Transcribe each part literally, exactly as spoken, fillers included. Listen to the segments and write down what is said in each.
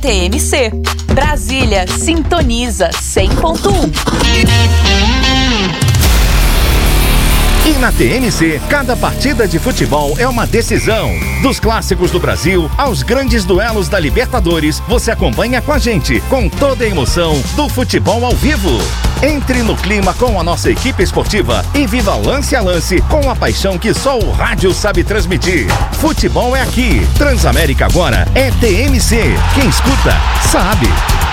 T M C. Brasília sintoniza cem ponto um. E na T M C, cada partida de futebol é uma decisão. Dos clássicos do Brasil aos grandes duelos da Libertadores, você acompanha com a gente, com toda a emoção do futebol ao vivo. Entre no clima com a nossa equipe esportiva e viva lance a lance com a paixão que só o rádio sabe transmitir. Futebol é aqui. Transamérica agora é T M C. Quem escuta, sabe.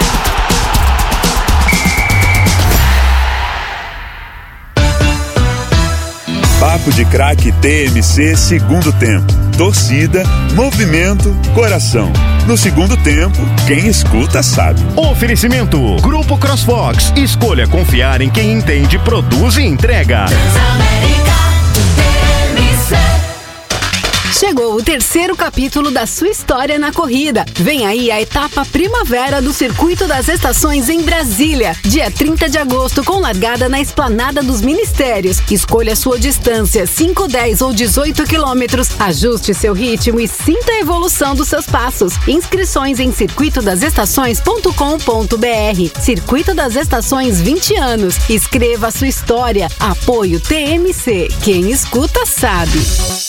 Papo de Craque T M C segundo tempo. Torcida, movimento, coração. No segundo tempo, quem escuta sabe. Oferecimento Grupo CrossFox. Escolha confiar em quem entende, produz e entrega. Chegou o terceiro capítulo da sua história na corrida. Vem aí a etapa primavera do Circuito das Estações em Brasília. Dia trinta de agosto, com largada na Esplanada dos Ministérios. Escolha sua distância, cinco, dez ou dezoito quilômetros. Ajuste seu ritmo e sinta a evolução dos seus passos. Inscrições em circuito das estações ponto com ponto br. Circuito das Estações, vinte anos. Escreva a sua história. Apoio T M C. Quem escuta sabe.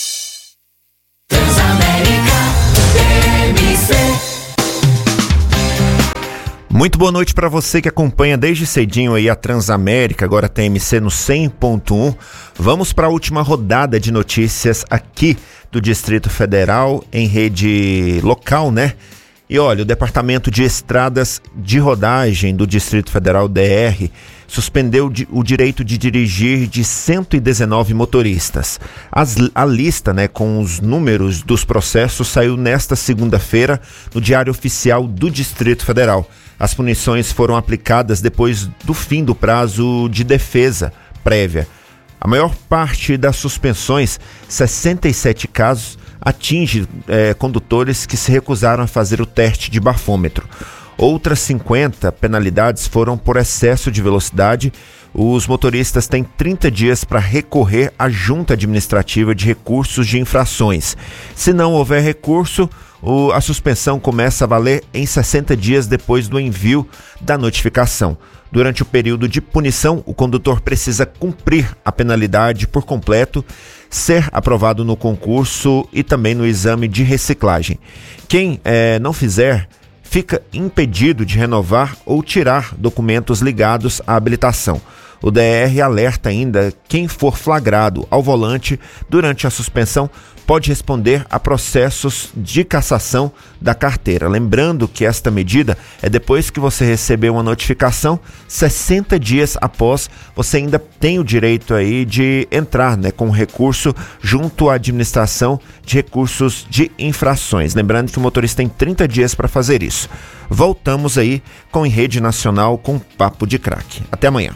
Muito boa noite para você que acompanha desde cedinho aí a Transamérica, agora T M C no cem ponto um. Vamos para a última rodada de notícias aqui do Distrito Federal em rede local, né? E olha, o Departamento de Estradas de Rodagem do Distrito Federal, D R, suspendeu o direito de dirigir de cento e dezenove motoristas. As, a lista, né, com os números dos processos saiu nesta segunda-feira no Diário Oficial do Distrito Federal. As punições foram aplicadas depois do fim do prazo de defesa prévia. A maior parte das suspensões, sessenta e sete casos, atinge é, condutores que se recusaram a fazer o teste de bafômetro. Outras cinquenta penalidades foram por excesso de velocidade. Os motoristas têm trinta dias para recorrer à Junta Administrativa de Recursos de Infrações. Se não houver recurso, o, a suspensão começa a valer em sessenta dias depois do envio da notificação. Durante o período de punição, o condutor precisa cumprir a penalidade por completo, ser aprovado no concurso e também no exame de reciclagem. Quem é, não fizer, fica impedido de renovar ou tirar documentos ligados à habilitação. O D R alerta ainda quem for flagrado ao volante durante a suspensão pode responder a processos de cassação da carteira. Lembrando que esta medida é depois que você receber uma notificação, sessenta dias após, você ainda tem o direito aí de entrar, né, com recurso junto à administração de recursos de infrações. Lembrando que o motorista tem trinta dias para fazer isso. Voltamos aí com Em Rede Nacional com Papo de Craque. Até amanhã.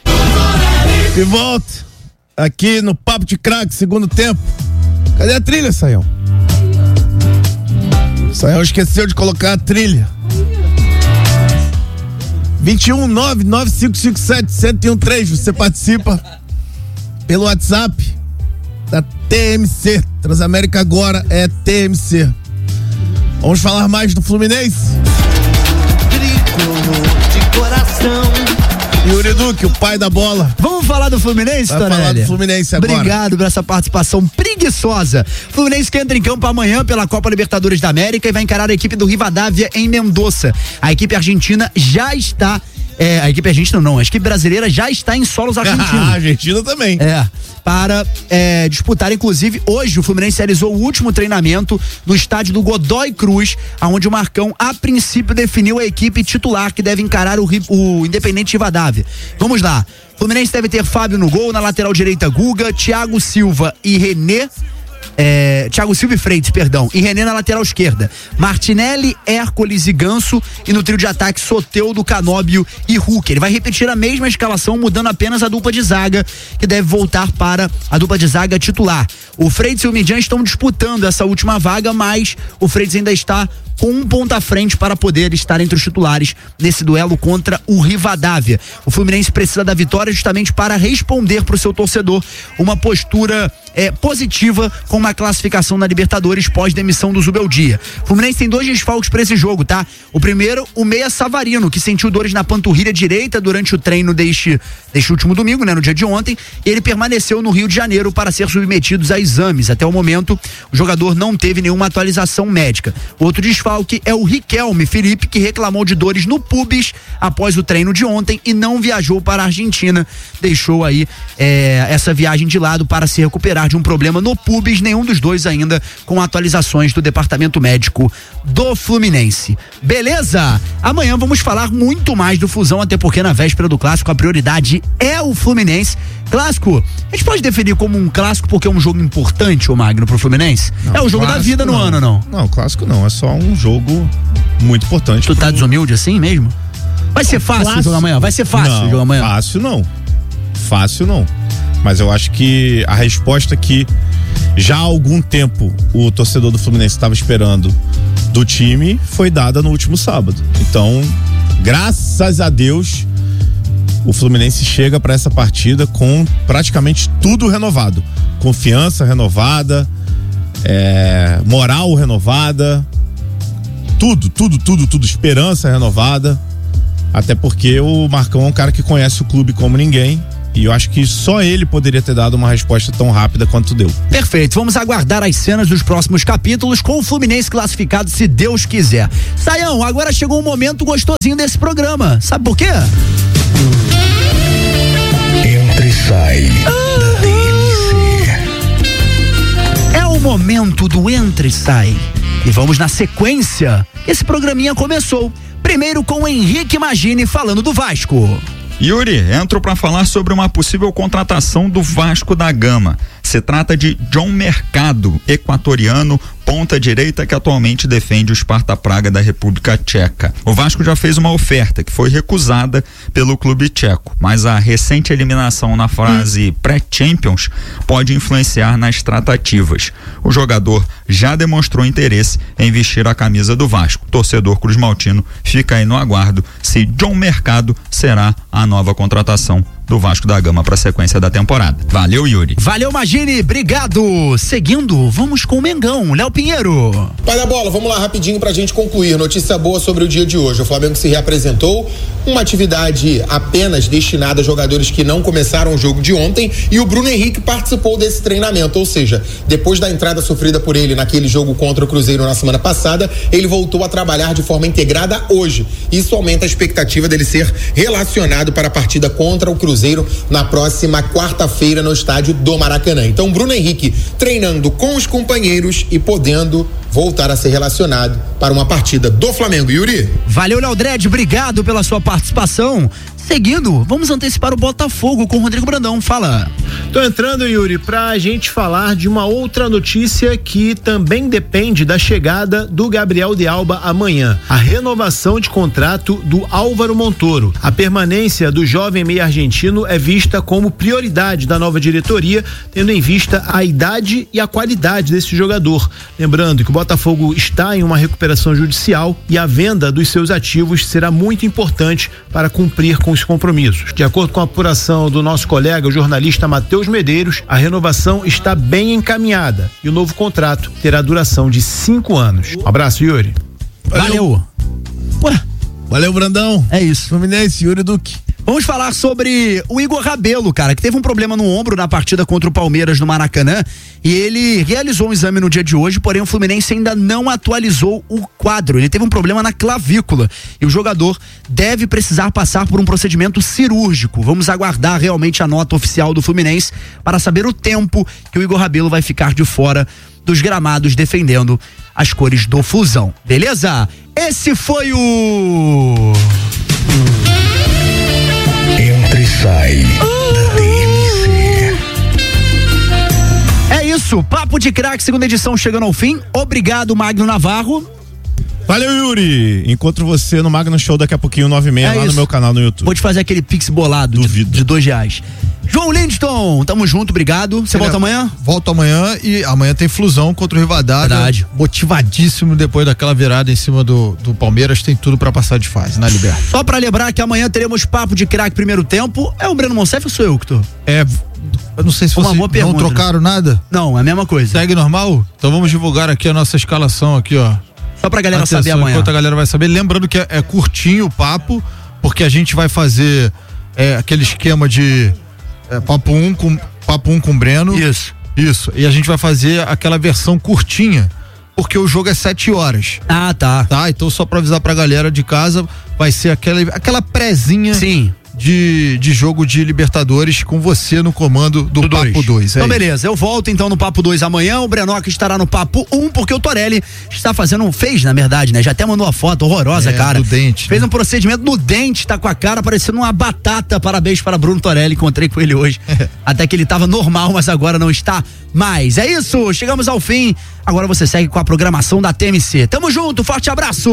E volta aqui no Papo de Craque, segundo tempo. Cadê a trilha, Saião? Saião esqueceu de colocar a trilha. vinte e um, nove nove cinco cinco sete, zero zero um três. Você participa pelo WhatsApp da T M C. Transamérica agora é T M C. Vamos falar mais do Fluminense? Tricolor de coração. Yuri Duque, o pai da bola. Vamos falar do Fluminense, Tonelli? Vamos falar do Fluminense agora. Obrigado por essa participação preguiçosa. Fluminense que entra em campo amanhã pela Copa Libertadores da América e vai encarar a equipe do Rivadavia em Mendoza. A equipe argentina já está... É, a equipe argentina não, a equipe brasileira já está em solos argentinos. A Argentina também. É, para é, disputar, inclusive, hoje o Fluminense realizou o último treinamento no estádio do Godoy Cruz, onde o Marcão, a princípio, definiu a equipe titular que deve encarar o, o Independente Rivadavia. Vamos lá. Fluminense deve ter Fábio no gol, na lateral direita Guga, Thiago Silva e René. É, Thiago Silva e Freitas, perdão, e René na lateral esquerda, Martinelli, Hércules e Ganso, e no trio de ataque Soteldo, Canóbio e Hulk. Ele vai repetir a mesma escalação, mudando apenas a dupla de zaga, que deve voltar para a dupla de zaga titular. O Freitas e o Midian estão disputando essa última vaga, mas o Freitas ainda está com um ponto à frente para poder estar entre os titulares nesse duelo contra o Rivadavia. O Fluminense precisa da vitória justamente para responder para o seu torcedor uma postura é, positiva com uma classificação na Libertadores pós-demissão do Zubeldia. O Fluminense tem dois desfalques para esse jogo, tá? O primeiro, o meia Savarino, que sentiu dores na panturrilha direita durante o treino deste, deste último domingo, né, no dia de ontem, e ele permaneceu no Rio de Janeiro para ser submetido a exames. Até o momento, o jogador não teve nenhuma atualização médica. O outro desfalque é o Riquelme Felipe, que reclamou de dores no pubis após o treino de ontem e não viajou para a Argentina. Deixou aí é, essa viagem de lado para se recuperar de um problema no pubis, nenhum dos dois ainda com atualizações do departamento médico do Fluminense. Beleza? Amanhã vamos falar muito mais do Flusão, até porque na véspera do clássico a prioridade é o Fluminense. Clássico, a gente pode definir como um clássico porque é um jogo importante, ô Magno, pro Fluminense? Não, é o jogo da vida no não. ano, não? Não, clássico não, é só um jogo muito importante. Tu tá pro... desumilde assim mesmo? Vai ser fácil clássico. o jogo amanhã? Vai ser fácil não, o jogo amanhã? Fácil não. Fácil não. Mas eu acho que a resposta que já há algum tempo o torcedor do Fluminense estava esperando do time foi dada no último sábado. Então, graças a Deus, o Fluminense chega para essa partida com praticamente tudo renovado. Confiança renovada, é, moral renovada, tudo, tudo, tudo, tudo, esperança renovada. Até porque o Marcão é um cara que conhece o clube como ninguém. E eu acho que só ele poderia ter dado uma resposta tão rápida quanto deu. Perfeito, vamos aguardar as cenas dos próximos capítulos com o Fluminense classificado, se Deus quiser. Saião, agora chegou um momento gostosinho desse programa. Sabe por quê? Entra e sai da T M C. É o momento do entra e sai. E vamos na sequência. Esse programinha começou. Primeiro com o Henrique Magini falando do Vasco. Yuri, entro para falar sobre uma possível contratação do Vasco da Gama. Se trata de John Mercado, equatoriano, ponta direita que atualmente defende o Sparta Praga da República Tcheca. O Vasco já fez uma oferta que foi recusada pelo clube tcheco, mas a recente eliminação na fase hum. pré-Champions pode influenciar nas tratativas. O jogador já demonstrou interesse em vestir a camisa do Vasco. O torcedor cruzmaltino fica aí no aguardo se John Mercado será a nova contratação do Vasco da Gama para a sequência da temporada. Valeu, Yuri. Valeu, Magini. Obrigado. Seguindo, vamos com o Mengão. Léo Pinheiro. Pai da bola, vamos lá rapidinho pra gente concluir. Notícia boa sobre o dia de hoje. O Flamengo se reapresentou, uma atividade apenas destinada a jogadores que não começaram o jogo de ontem, e o Bruno Henrique participou desse treinamento, ou seja, depois da entrada sofrida por ele naquele jogo contra o Cruzeiro na semana passada, ele voltou a trabalhar de forma integrada hoje. Isso aumenta a expectativa dele ser relacionado para a partida contra o Cruzeiro na próxima quarta-feira no estádio do Maracanã. Então, Bruno Henrique treinando com os companheiros e podendo voltar a ser relacionado para uma partida do Flamengo. Yuri. Valeu, Léo Dredd, obrigado pela sua participação. Seguindo, vamos antecipar o Botafogo com o Rodrigo Brandão. Fala. Tô entrando, Yuri, pra gente falar de uma outra notícia que também depende da chegada do Gabriel de Alba amanhã. A renovação de contrato do Álvaro Montoro. A permanência do jovem meia argentino é vista como prioridade da nova diretoria, tendo em vista a idade e a qualidade desse jogador. Lembrando que o Botafogo está em uma recuperação judicial e a venda dos seus ativos será muito importante para cumprir com os compromissos. De acordo com a apuração do nosso colega, o jornalista Matheus Medeiros, a renovação está bem encaminhada e o novo contrato terá duração de cinco anos. Um abraço, Yuri. Valeu. Ué. Valeu, Brandão. É isso. Fluminense, Yuri Duque. Vamos falar sobre o Igor Rabelo, cara, que teve um problema no ombro na partida contra o Palmeiras no Maracanã, e ele realizou um exame no dia de hoje, porém o Fluminense ainda não atualizou o quadro. Ele teve um problema na clavícula e o jogador deve precisar passar por um procedimento cirúrgico. Vamos aguardar realmente a nota oficial do Fluminense para saber o tempo que o Igor Rabelo vai ficar de fora dos gramados defendendo as cores do Flusão. Beleza? Esse foi o... Entra e sai da T M C. É isso, Papo de Craque, segunda edição chegando ao fim. Obrigado, Magno Navarro. Valeu, Yuri. Encontro você no Magno Show daqui a pouquinho, nove e meia, é lá isso. no meu canal no YouTube. Vou te fazer aquele pix bolado de, de dois reais. João Lindston, tamo junto, obrigado. Você volta amanhã? Volto amanhã e amanhã tem Flusão contra o Rivadavia. Verdade. Motivadíssimo depois daquela virada em cima do, do Palmeiras, tem tudo pra passar de fase na Libertadores. Só pra lembrar que amanhã teremos papo de craque primeiro tempo. É o Breno Monsef ou sou eu que tô? É, eu não sei se vocês não trocaram nada. Não, é a mesma coisa. Segue normal? Então vamos divulgar aqui a nossa escalação aqui, ó. Só pra galera Atenção, saber amanhã. Enquanto a galera vai saber, lembrando que é, é curtinho o papo, porque a gente vai fazer é, aquele esquema de é, papo um com papo um com o Breno. Isso. Isso. E a gente vai fazer aquela versão curtinha, porque o jogo é sete horas. Ah, tá. Tá? Então só pra avisar pra galera de casa, vai ser aquela, aquela prézinha. Sim. De, de jogo de Libertadores com você no comando do, do Papo dois. É então, beleza, eu volto então no Papo dois amanhã. O Brenoca estará no Papo um, porque o Torelli está fazendo, fez na verdade, né? Já até mandou uma foto horrorosa, é, cara. Do dente. Fez né? um procedimento no dente, tá com a cara parecendo uma batata. Parabéns para Bruno Torelli, encontrei com ele hoje. Até que ele tava normal, mas agora não está mais. É isso, chegamos ao fim. Agora você segue com a programação da T M C. Tamo junto, forte abraço!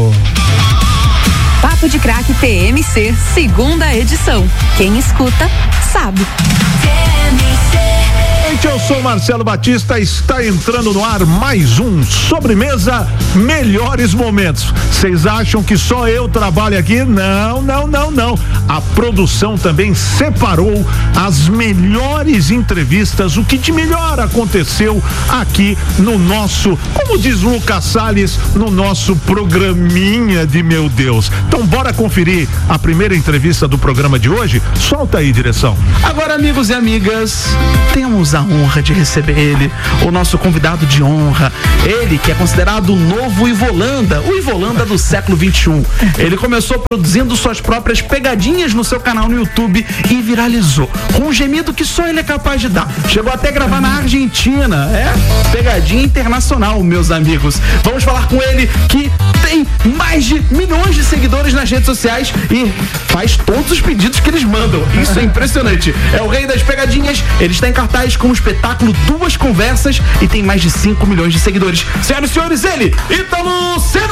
Papo de Craque T M C, segunda edição. Quem escuta, sabe. T M C. Eu sou Marcelo Batista, está entrando no ar mais um Sobremesa Melhores Momentos. Vocês acham que só eu trabalho aqui? Não, não, não, não. A produção também separou as melhores entrevistas, o que de melhor aconteceu aqui no nosso, como diz Lucas Salles, no nosso programinha de meu Deus. Então bora conferir a primeira entrevista do programa de hoje? Solta aí, direção. Agora, amigos e amigas, temos a honra de receber ele, o nosso convidado de honra, ele que é considerado o novo Ivolanda, o Ivolanda do século vinte e um. Ele começou produzindo suas próprias pegadinhas no seu canal no YouTube e viralizou, com um gemido que só ele é capaz de dar. Chegou até a gravar na Argentina, é pegadinha internacional, meus amigos. Vamos falar com ele, que tem mais de milhões de seguidores nas redes sociais e faz todos os pedidos que eles mandam. Isso é impressionante. É o rei das pegadinhas, ele está em cartaz com o espetáculo Duas Conversas e tem mais de cinco milhões de seguidores. Senhoras e senhores, ele, Ítalo Senna!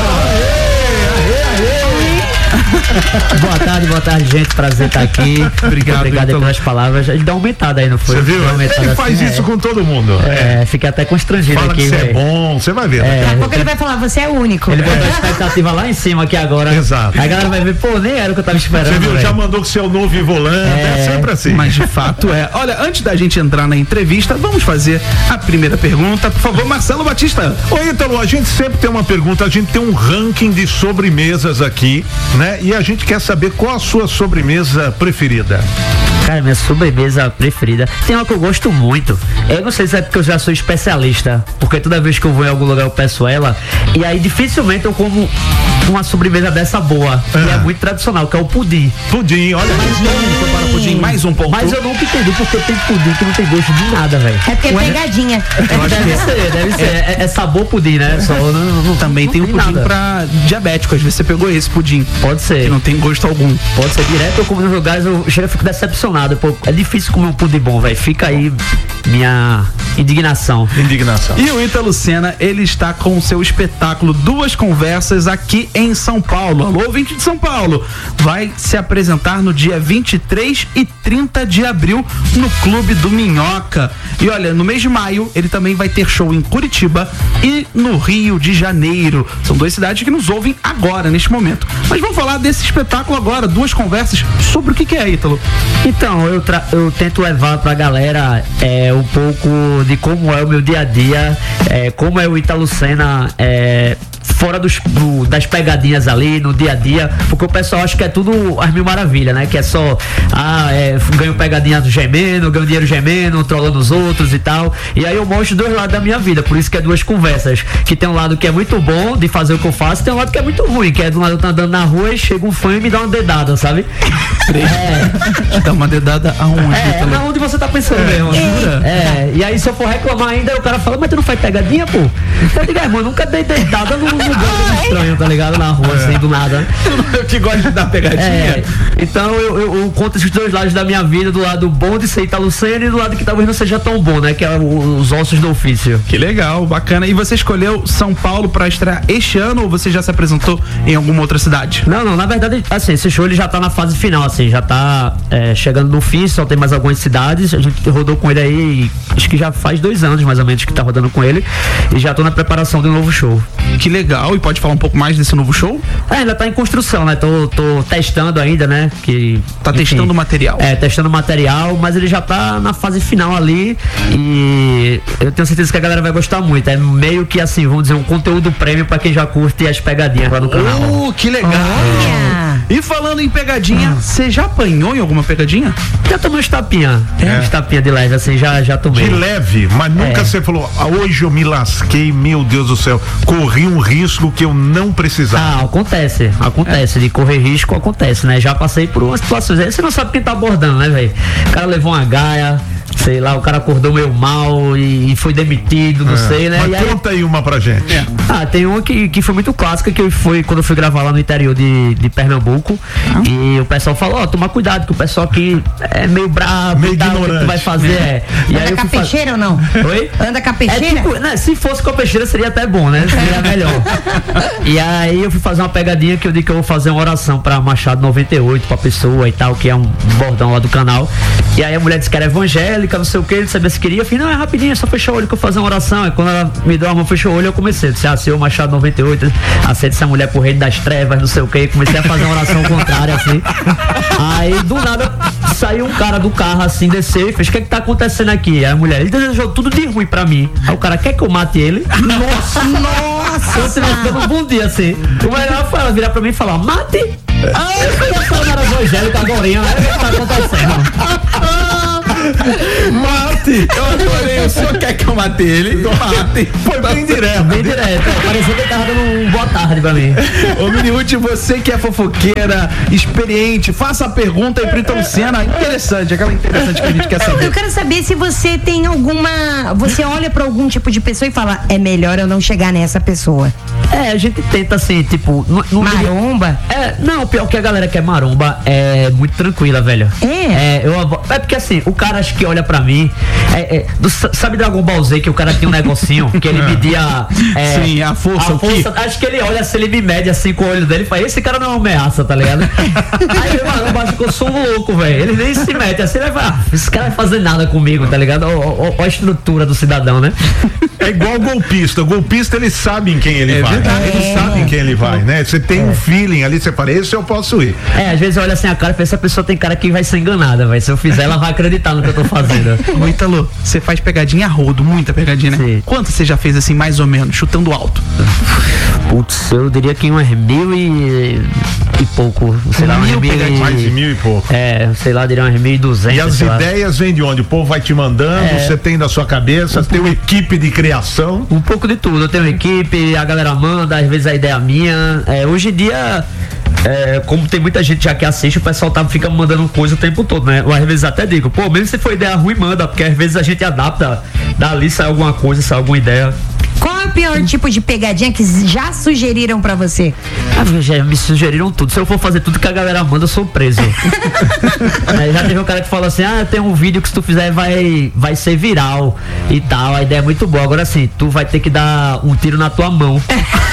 Boa tarde, boa tarde, gente. Prazer estar aqui. Obrigado, Obrigado aí pelas palavras. Ele dá uma aumentada aí, não foi? Você viu? Ele assim, faz isso é. com todo mundo. É, é. Fiquei até constrangido Fala aqui. Fala que você é bom, você vai ver. É, Daqui a pouco ele vai falar, você é único. Ele botou a expectativa lá em cima aqui agora. Exato. Aí a galera vai ver, pô, nem era o que eu tava esperando. Você viu? Véio. Já mandou que você é o novo Ivolanda. É. é sempre assim. Mas de fato é. Olha, antes da gente entrar na entrevista, vamos fazer a primeira pergunta. Por favor, Marcelo Batista. Oi, Ítalo, a gente sempre tem uma pergunta, a gente tem um ranking de sobremesas aqui, né? E a gente quer saber qual a sua sobremesa preferida. Cara, minha sobremesa preferida tem uma que eu gosto muito. Eu não sei se é porque eu já sou especialista, porque toda vez que eu vou em algum lugar eu peço ela, e aí dificilmente eu como uma sobremesa dessa boa, que é, é muito tradicional, que é o pudim. Pudim, olha mais um, para pudim, mais um ponto. Mas eu nunca entendi porque tem pudim que não tem gosto de nada, velho. É porque é pegadinha. Deve ser, deve ser. É, é sabor pudim, né? Só não, não, Também não tem um pudim nada pra diabético, às vezes você pegou esse pudim. Pode ser. Que não tem gosto algum. Pode ser direto, eu como nos lugares, eu chego e fico decepcionado. Pô, é difícil comer um pudim bom, velho. Fica aí minha indignação. Indignação. E o Ítalo Senna, ele está com o seu espetáculo Duas Conversas aqui em São Paulo. Alô, ouvinte de São Paulo. Vai se apresentar no dia vinte e três e trinta de abril no Clube do Minhoca. E olha, no mês de maio, ele também vai ter show em Curitiba e no Rio de Janeiro. São duas cidades que nos ouvem agora, neste momento. Mas vamos falar desse espetáculo agora, Duas Conversas, sobre o que que é, Ítalo? Então, eu, tra- eu tento levar pra galera é, um pouco de como é o meu dia a dia, é, como é o Ítalo Senna é, fora dos, do, das pegadinhas ali, no dia a dia, porque o pessoal acha que é tudo as mil maravilhas, né? Que é só, ah, é, ganho pegadinha gemendo, ganho dinheiro gemendo, trollando os outros e tal. E aí eu mostro dois lados da minha vida, por isso que é Duas Conversas, que tem um lado que é muito bom de fazer o que eu faço, tem um lado que é muito ruim, que é do lado eu tô andando na rua e chega um fã e me dá uma dedada, sabe? É. Dá uma dedada aonde? É, é aonde você tá pensando é, mesmo. Jura? É, e aí se eu for reclamar ainda, o cara fala, mas tu não faz pegadinha, pô? Eu digo, é, mano, nunca dei dedada no lugar estranho, tá ligado? Na rua, assim, do nada. Eu que gosto de dar pegadinha. É, então eu, eu, eu conto esses dois lados da minha vida, do lado bom de ser Italucena e do lado que talvez não seja tão bom, né? Que é o, os ossos do ofício. Que legal, bacana. E você escolheu São Paulo pra estrear este ano ou você já se apresentou em alguma outra cidade? Não, não, na verdade, assim, esse show ele já tá na fase final, assim, já tá é, chegando no fim, só tem mais algumas cidades. A gente rodou com ele aí, acho que já faz dois anos mais ou menos que tá rodando com ele. E já tô na preparação de um novo show. Que legal, e pode falar um pouco mais desse novo show? É, ainda tá em construção, né? Tô, tô testando ainda, né? Que, tá enfim, testando o material. É, testando o material, mas ele já tá na fase final ali e eu tenho certeza que a galera vai gostar muito. É meio que assim, vamos dizer, um conteúdo prêmio pra quem já curte as pegadinhas lá no canal. Uh, que legal! Olha. E falando em pegadinha, você já apanhou em alguma pegadinha? Já tomei uns tapinha. É. Uns tapinha de leve, assim, já, já tomei. De leve, mas nunca É. você falou, ah, hoje eu me lasquei, meu Deus do céu, corri um risco que eu não precisava. Ah, acontece, acontece, de correr risco acontece, né? Já passei por umas situações aí, você não sabe quem tá abordando, né, velho? O cara levou uma gaia, sei lá, o cara acordou meio mal e, e foi demitido, não É. sei, né? Mas E aí- conta aí uma pra gente. É. Ah, tem uma que, que foi muito clássica, que eu fui quando eu fui gravar lá no interior de, de Pernambuco. Ah. E o pessoal falou, ó, toma cuidado, que o pessoal aqui é meio brabo, Meio e tal, o que tu ignorante. vai fazer é. E Anda eu com a fui fa- peixeira ou não? Oi? Anda com a É peixeira? tipo, né, se fosse com a peixeira seria até bom, né? Seria melhor. E aí eu fui fazer uma pegadinha que eu disse que eu vou fazer uma oração pra Machado noventa e oito, pra pessoa e tal, que é um bordão lá do canal. E aí a mulher disse que era evangélica, não sei o que, não sabia se queria. Eu falei, não, é rapidinho, é só fechar o olho que eu vou fazer uma oração. Aí quando ela me deu a mão, fechou o olho, eu comecei. Eu disse, ah, senhor Machado noventa e oito, aceita essa mulher pro reino das trevas, não sei o que. Comecei a fazer uma oração contrária, assim. Aí do nada saiu um cara do carro assim, desceu e fez, o que é que tá acontecendo aqui? Aí a mulher, ele desejou tudo de ruim pra mim. Aí o cara, quer que eu mate ele? Nossa, nossa! Eu tivesse dando um bom dia assim. O melhor foi ela virar pra mim e falar, mate! Ah, eu falei, essa era evangélica agora, né? O que tá acontecendo? Mate! Eu adorei, o senhor quer que eu mate ele? Mate! Foi bem direto. Bem direto, é, parecia que ele tava dando um boa tarde pra mim. Ô Miniúti, você que é fofoqueira, experiente, faça a pergunta aí pro Ítalo Senna. Interessante, aquela interessante que a gente quer saber. Eu quero saber se você tem alguma. Você olha pra algum tipo de pessoa e fala, é melhor eu não chegar nessa pessoa. É, a gente tenta assim, tipo. Não, não Maromba? É, não, pior que a galera que é maromba é muito tranquila, velho. É? É, eu, avo- é porque assim, o cara acho que olha pra mim. É, é, do- sabe Dragon Ball Z que o cara tinha um negocinho que ele media. É, Sim, a força, a o ki. força. Acho que ele olha se ele me mede assim com o olho dele e fala, esse cara não é uma ameaça, tá ligado? Aí o maromba acha que eu sou um louco, velho. Ele nem se mete assim, ele vai falar, ah, esse cara vai fazer nada comigo, tá ligado? Olha a estrutura do cidadão, né? É igual o golpista. O golpista, ele sabe em quem ele É vai. verdade. Ele sabe em quem ele vai, né? Você tem um feeling ali, você fala, esse eu posso ir. É, às vezes eu olho assim a cara e penso, essa pessoa tem cara que vai ser enganada, velho. Se eu fizer, ela vai acreditar no que eu tô fazendo. Ô Ítalo, você faz pegadinha a rodo, muita pegadinha, né? Sim. Quanto você já fez assim, mais ou menos, chutando alto? Putz, eu diria que umas mil e, e pouco. Sei lá, umas Mil mil pegadinhas. Mais de e, mil e pouco. É, sei lá, diria umas mil e duzentas. E as sei lá. ideias vêm de onde? O povo vai te mandando, É. você tem da sua cabeça, tem uma equipe de criação. Um pouco de tudo. Eu tenho equipe, a galera manda, às vezes a ideia é minha. É, hoje em dia, é, como tem muita gente já que assiste, o pessoal tá, fica mandando coisa o tempo todo, né? Eu às vezes até digo, pô, mesmo se for ideia ruim, manda, porque às vezes a gente adapta, dali sai alguma coisa, sai alguma ideia. Qual é o pior tipo de pegadinha que já sugeriram pra você? Ah, já me sugeriram tudo. Se eu for fazer tudo que a galera manda, eu sou preso. É, já teve um cara que falou assim: ah, tem um vídeo que se tu fizer vai, vai ser viral e tal. A ideia é muito boa. Agora assim, tu vai ter que dar um tiro na tua mão.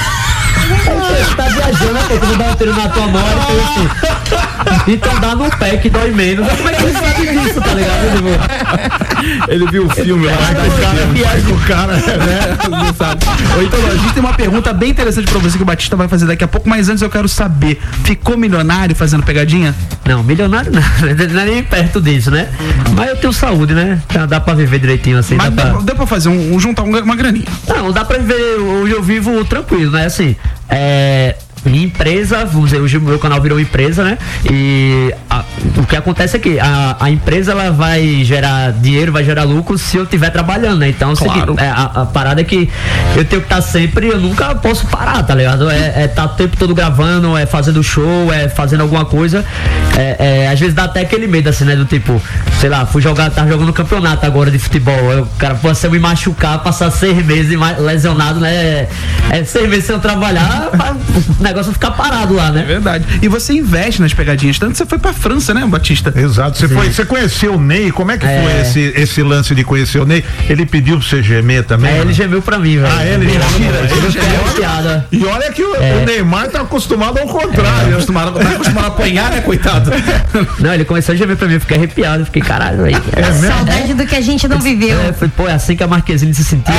Você tá viajando, né? Pô, tu dá um tiro na tua mão, aí fez assim. Então dá no pé que dói menos. Como é que ele sabe disso, tá ligado? Ele viu o filme lá, o cara viaja. o cara, né? Não sabe. Ô, então, a gente tem uma pergunta bem interessante pra você que o Batista vai fazer daqui a pouco, mas antes eu quero saber, ficou milionário fazendo pegadinha? Não, milionário não, não é nem perto disso, né? Mas eu tenho saúde, né? Dá pra viver direitinho assim. Mas dá deu, pra... deu pra fazer um, um juntar uma graninha. Não, dá pra viver, hoje eu vivo tranquilo, né? Assim, é, minha empresa, vamos dizer, hoje o meu canal virou empresa, né? E a, a, o que acontece é que a, a empresa ela vai gerar dinheiro, vai gerar lucro se eu estiver trabalhando, né? Então, claro. se, é, a, a parada é que eu tenho que estar sempre, eu nunca posso parar, tá ligado? É estar é tá o tempo todo gravando, é fazendo show, é fazendo alguma coisa. É, é, às vezes dá até aquele medo, assim, né? Do tipo, sei lá, fui jogar, tá jogando um campeonato agora de futebol. Eu, cara, pode ser me machucar, passar seis meses lesionado, né? É, é seis meses sem eu trabalhar, o negócio ficar parado lá, né? É verdade. E você investe nas pegadinhas, tanto que você foi pra França, né, Batista? Exato. Você, foi, você conheceu o Ney, como é que é. foi esse, esse lance de conhecer o Ney? Ele pediu pra você gemer também? É, né? ele gemeu pra mim, velho. Ah, ele gemeu. Ele gemeu. E olha que o, é. o Neymar tá acostumado ao contrário. É, acostumado, tá acostumado a apanhar, né, coitado? Não, ele começou a gemer pra mim, eu fiquei arrepiado, fiquei caralho, velho. É, é saudade é. do que a gente não viveu. É, foi, pô, é assim que a Marquezine se sentiu,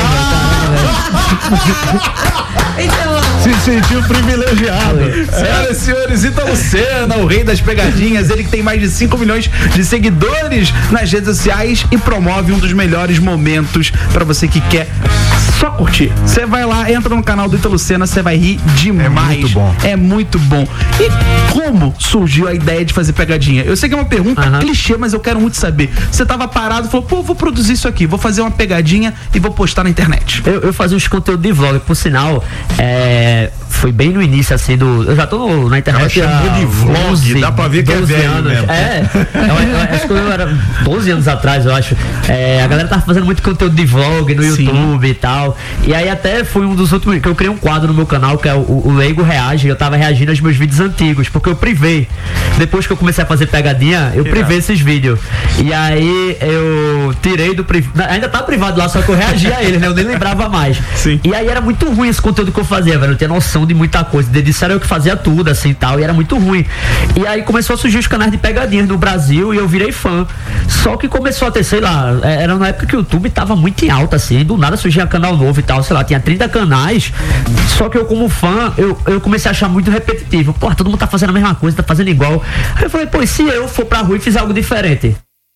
ah. velho, se sentiu privilegiado. Senhoras e senhores, Ítalo Senna, o rei das pegadinhas, ele que tem mais de cinco milhões de seguidores nas redes sociais e promove um dos melhores momentos pra você que quer só curtir. Você vai lá, entra no canal do Ítalo Senna, você vai rir demais. É muito bom. É muito bom. E como surgiu a ideia de fazer pegadinha? Eu sei que é uma pergunta uhum. clichê, mas eu quero muito saber. Você tava parado e falou, pô, vou produzir isso aqui, vou fazer uma pegadinha e vou postar na internet. Eu, eu fazia uns conteúdos de vlog, por sinal, é, foi bem no início, assim, do... Eu já tô no, na internet há de vlog, doze, dá pra ver que é velho anos. Mesmo. É, eu, eu, acho que eu era doze anos atrás, eu acho. É, a galera tava fazendo muito conteúdo de vlog no Sim. YouTube e tal. E aí até foi um dos últimos, que eu criei um quadro no meu canal, que é o, o Leigo Reage. Eu tava reagindo aos meus vídeos antigos, porque eu privei. Depois que eu comecei a fazer pegadinha, eu privei esses vídeos. E aí eu tirei do privado. Ainda tá privado lá, só que eu reagia a eles, né? Eu nem lembrava mais. Sim. E aí era muito ruim esse conteúdo que eu fazia, velho. Eu tinha noção de muita coisa. De disseram eu que fazia tudo, assim, tal. E era muito ruim. E aí começou a surgir os canais de pegadinhas no Brasil e eu virei fã. Só que começou a ter, sei lá, era na época que o YouTube tava muito em alta, assim. Do nada surgia canal novo e tal, sei lá, tinha trinta canais. Só que eu, como fã, eu, eu comecei a achar muito repetitivo. Pô, todo mundo tá fazendo a mesma coisa, tá fazendo igual. Aí eu falei, pô, e se eu for pra rua e fizer algo diferente?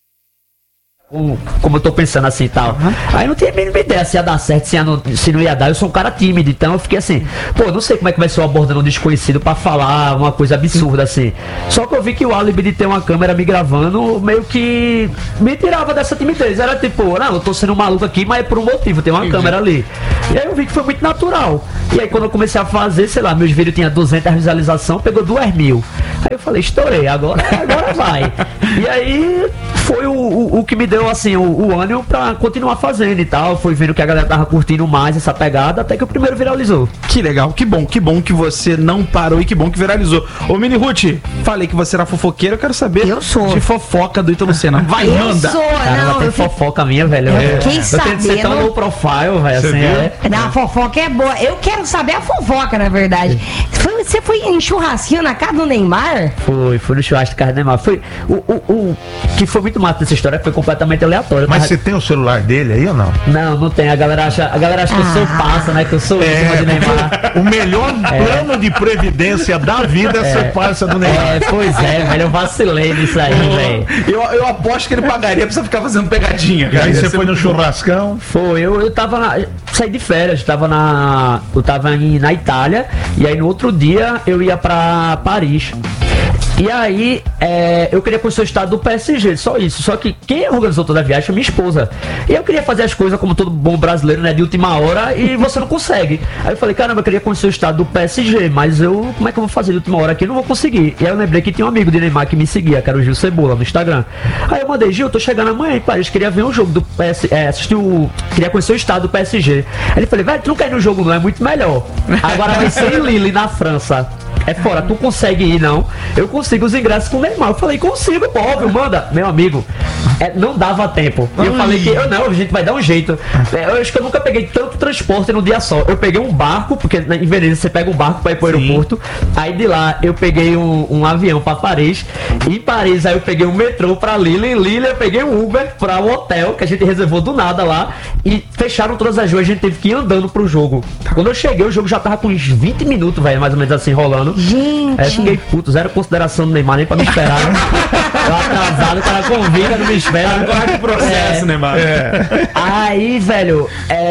Como, como eu tô pensando assim e tal. Uhum. Aí não tinha a mínima ideia se ia dar certo, se, ia não, se não ia dar. Eu sou um cara tímido, então eu fiquei assim, pô, não sei como é que vai ser eu abordando um desconhecido pra falar uma coisa absurda assim. Só que eu vi que o álibi de ter uma câmera me gravando meio que me tirava dessa timidez. Era tipo, não, eu tô sendo um maluco aqui, mas é por um motivo, tem uma Entendi. câmera ali. E aí eu vi que foi muito natural. E aí quando eu comecei a fazer, sei lá, meus vídeos tinham duzentas visualizações, pegou duas mil. Aí eu falei, estourei, agora, agora vai. E aí foi o, o, o que me deu assim, o, o ânimo pra continuar fazendo e tal. Fui vendo que a galera tava curtindo mais essa pegada, até que o primeiro viralizou. Que legal, que bom, que bom que você não parou e que bom que viralizou. Ô Mini Ruth, falei que você era fofoqueira, eu quero saber eu sou. de fofoca do Ítalo Senna. Vai, eu manda! Sou, Cara, não, tem fofoca minha, velho. Eu é, fiquei eu sabendo. Ser tão low profile, velho, assim, é. Não, a fofoca é boa. Eu quero saber a fofoca, na verdade. Foi, você foi em churrasquinho na casa do Neymar? Foi, fui no churrasco da casa do Neymar. Foi, o, o, o que foi muito massa dessa história foi completamente aleatório. Mas tava... você tem o celular dele aí ou não? Não, não tem. A galera acha, a galera acha ah. que eu sou parça, né? Que eu sou é, vítima de Neymar. O melhor plano é. de previdência da vida é, é ser parça do Neymar. É, pois é, velho. Eu vacilei nisso aí, velho. Eu, eu aposto que ele pagaria pra você ficar fazendo pegadinha. E aí você foi no churrascão? Foi, eu, eu tava na, saí de férias, tava na. Eu tava em, na Itália, e aí no outro dia eu ia pra Paris. E aí, é, eu queria conhecer o estado do P S G, só isso. Só que quem organizou toda a viagem foi minha esposa. E eu queria fazer as coisas como todo bom brasileiro, né, de última hora, e você não consegue. Aí eu falei, caramba, eu queria conhecer o estado do P S G, mas eu, como é que eu vou fazer de última hora aqui? Eu não vou conseguir. E aí eu lembrei que tinha um amigo de Neymar que me seguia, que era o Gil Cebola, no Instagram. Aí eu mandei, Gil, eu tô chegando amanhã em Paris, queria ver um jogo do P S G, é, assistir o... queria conhecer o estado do P S G. Aí ele falou, velho, tu não quer ir no jogo não, é muito melhor. Agora vai ser em Lille, na França. É fora, tu consegue ir, não? Eu consigo os ingressos com o Neymar. Eu falei, consigo, pô, óbvio, manda. Meu amigo, é, não dava tempo. E eu falei que, eu não, a gente vai dar um jeito. É, eu acho que eu nunca peguei tanto transporte num dia só. Eu peguei um barco, porque em Veneza você pega um barco pra ir pro Sim. aeroporto. Aí de lá eu peguei um, um avião pra Paris. E em Paris aí eu peguei um metrô pra Lille. Em Lille eu peguei um Uber pra um hotel que a gente reservou do nada lá. E fecharam todas as ruas, a gente teve que ir andando pro jogo. Quando eu cheguei, o jogo já tava com uns vinte minutos, velho, mais ou menos assim, rolando. Gente! Aí eu fiquei puto, zero consideração do Neymar, nem pra me esperar. Eu atrasado, o cara convida, não me espera. Agora que processo, é, Neymar. É. Aí, velho,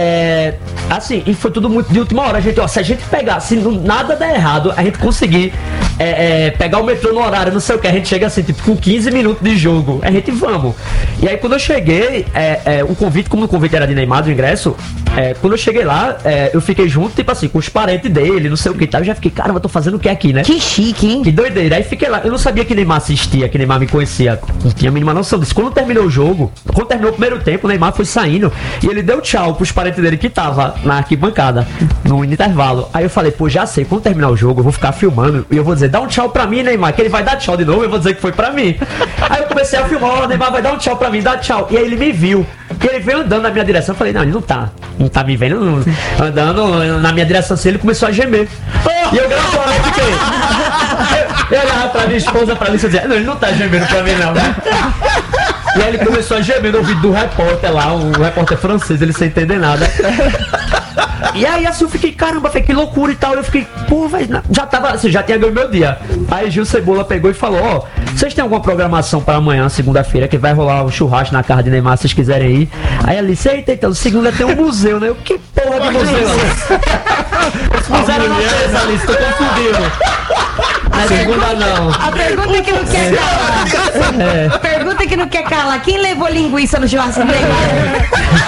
é. Assim, e foi tudo muito de última hora. A gente, ó, se a gente pegar, se nada der errado, a gente conseguir é, é, pegar o metrô no horário, não sei o que. A gente chega assim, tipo, com quinze minutos de jogo. A gente, vamos. E aí, quando eu cheguei, é, é, o convite, como o convite era de Neymar, do ingresso, é, quando eu cheguei lá, é, eu fiquei junto, tipo assim, com os parentes dele, não sei o que e tal. Eu já fiquei, caramba, eu tô fazendo o que aqui, né? Que chique, hein? Que doideira. Aí fiquei lá. Eu não sabia que Neymar assistia, que Neymar me conhecia. Não tinha a mínima noção disso. Quando terminou o jogo, quando terminou o primeiro tempo, o Neymar foi saindo e ele deu tchau pros parentes dele que tava na arquibancada, no intervalo. Aí eu falei, pô, já sei, quando terminar o jogo, eu vou ficar filmando e eu vou dizer, dá um tchau pra mim, Neymar, que ele vai dar tchau de novo, eu vou dizer que foi pra mim. Aí eu comecei a filmar, ó, o Neymar vai dar um tchau pra mim, dá tchau. E aí ele me viu. E ele veio andando na minha direção. Eu falei, não, ele não tá. Não tá me vendo, não, andando na minha direção assim, ele começou a gemer. E eu gradualmente fiquei. Eu olhava pra minha esposa, pra Alice, e dizia, não, ele não tá gemendo pra mim, não. E aí ele começou a gemer no ouvido do repórter lá, um repórter francês, ele sem entender nada. E aí assim eu fiquei, caramba, que loucura e tal. Eu fiquei, pô, velho, já tava, assim, já tinha ganho meu dia. Aí Gil Cebola pegou e falou, ó, oh, vocês têm alguma programação para amanhã, segunda-feira, que vai rolar um churrasco na casa de Neymar, se vocês quiserem ir. Aí ela disse, eita, então, segunda tem um museu, né? Eu, que porra de museu? Esse museu era na terça, Alice, tô confundindo. Na segunda não. A pergunta que não quer calar. É. A pergunta que não quer calar. Quem levou linguiça no churrasco do Neymar?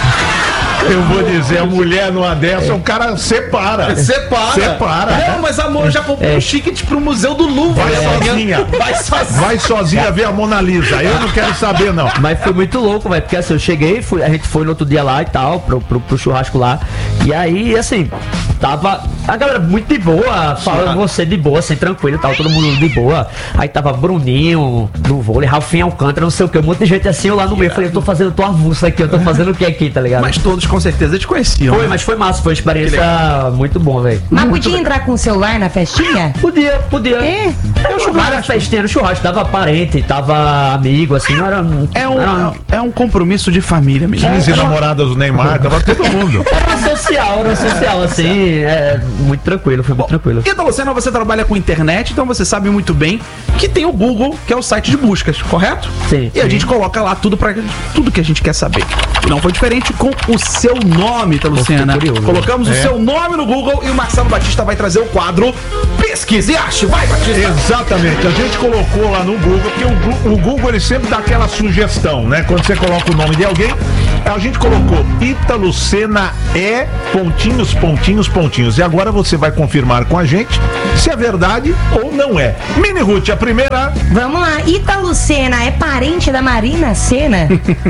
Eu vou dizer, a mulher numa dessa, o cara separa. Separa. Separa. Não, mas amor, já comprou É. um ticket pro Museu do Louvre. Vai sozinha. Vai sozinha. Vai sozinha ver a Mona Lisa. Eu não quero saber, não. Mas foi muito louco, velho, porque assim, eu cheguei, fui, a gente foi no outro dia lá e tal, pro, pro, pro churrasco lá. E aí, assim, tava a galera muito de boa, falando você de boa, assim, tranquilo e tal, todo mundo de boa. Aí tava Bruninho do vôlei, Ralfinho Alcântara, não sei o que, um monte de gente assim, eu lá no meio. Eu falei, eu tô fazendo tua avulsa aqui, eu tô fazendo o que aqui, tá ligado? Mas todos com certeza te conheciam. Foi, né? mas foi massa, foi uma experiência muito boa, velho. Mas Muito podia entrar com o celular na festinha? Podia, podia. É? Eu churrasco, era festinha, era churrasco, tava parente, tava amigo, assim, não era. É um, era um, é um compromisso de família, mesmo. quinze namoradas do Neymar, tava todo mundo. era social, era social, assim, é, muito tranquilo, foi muito tranquilo. E da Luciana, você trabalha com internet, então você sabe muito bem que tem o Google, que é o site de buscas, correto? Sim. E a gente coloca lá tudo para tudo que a gente quer saber. Não foi diferente com o seu nome, tá, Luciana? curioso, Colocamos né? o É. seu nome no Google e o Marcelo Batista vai trazer o quadro Pesquise e Ache. Vai, Batista! Exatamente, a gente colocou lá no Google, porque o, Gu- o Google ele sempre dá aquela sugestão, né? Quando você coloca o nome de alguém, a gente colocou Ítalo Senna é pontinhos, pontinhos, pontinhos. E agora você vai confirmar com a gente se é verdade ou não é. Mini Ruth, a primeira. Vamos lá. Ítalo Senna é parente da Marina Senna?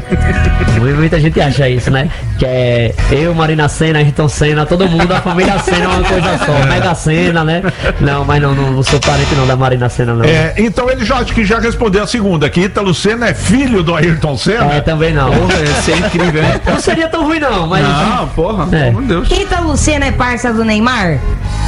Muita gente acha isso, né? Que é eu, Marina Senna, Ayrton Senna, todo mundo, a família Senna é uma coisa só. Mega Senna, né? Não, mas não, não, não sou parente não da Marina Senna, não. É, então ele já acho que já respondeu a segunda, que Ítalo Senna é filho do Ayrton Senna. É, também não. Isso é incrível, hein? Não seria tão ruim, não, mas. Não, porra, É. pelo amor de Deus. Ítalo Senna é parça do Neymar?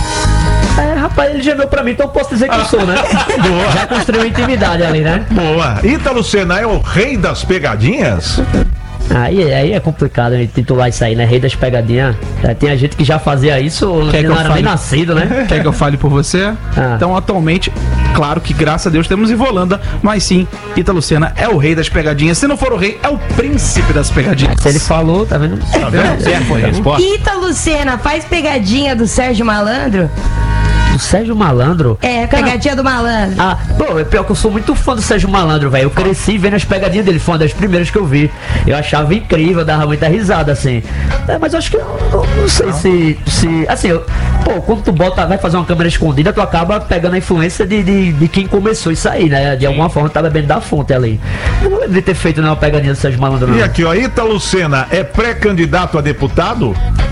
É, rapaz, ele gemeu pra mim, então eu posso dizer que eu sou, né? Já construiu intimidade ali, né? Boa. Ítalo Senna é o rei das pegadinhas? Aí, aí é complicado a gente titular isso aí, né? Rei das pegadinhas. É, tem a gente que já fazia isso, Quer que não eu era fale? nem nascido, né? Quer que eu fale por você? Ah. Então, atualmente, claro que graças a Deus temos Ivolanda, mas sim, Ítalo Senna é o rei das pegadinhas. Se não for o rei, é o príncipe das pegadinhas. Se ele falou, tá vendo? Tá vendo? Certo, foi a resposta. Ítalo Senna faz pegadinha do Sérgio Malandro? Do Sérgio Malandro? É, pegadinha do malandro. Ah, bom, é pior que eu sou muito fã do Sérgio Malandro, velho. Eu cresci vendo as pegadinhas dele, foi uma das primeiras que eu vi. Eu achava incrível, dava muita risada, assim. É, mas eu acho que eu não, não sei se, se. Assim, eu, pô, quando tu bota, vai fazer uma câmera escondida, tu acaba pegando a influência de, de, de quem começou isso aí, né? De alguma forma tá bebendo da fonte ali. Eu não lembro de ter feito nenhuma pegadinha do Sérgio Malandro, não. E aqui, ó, Ítalo Senna é pré-candidato a deputado?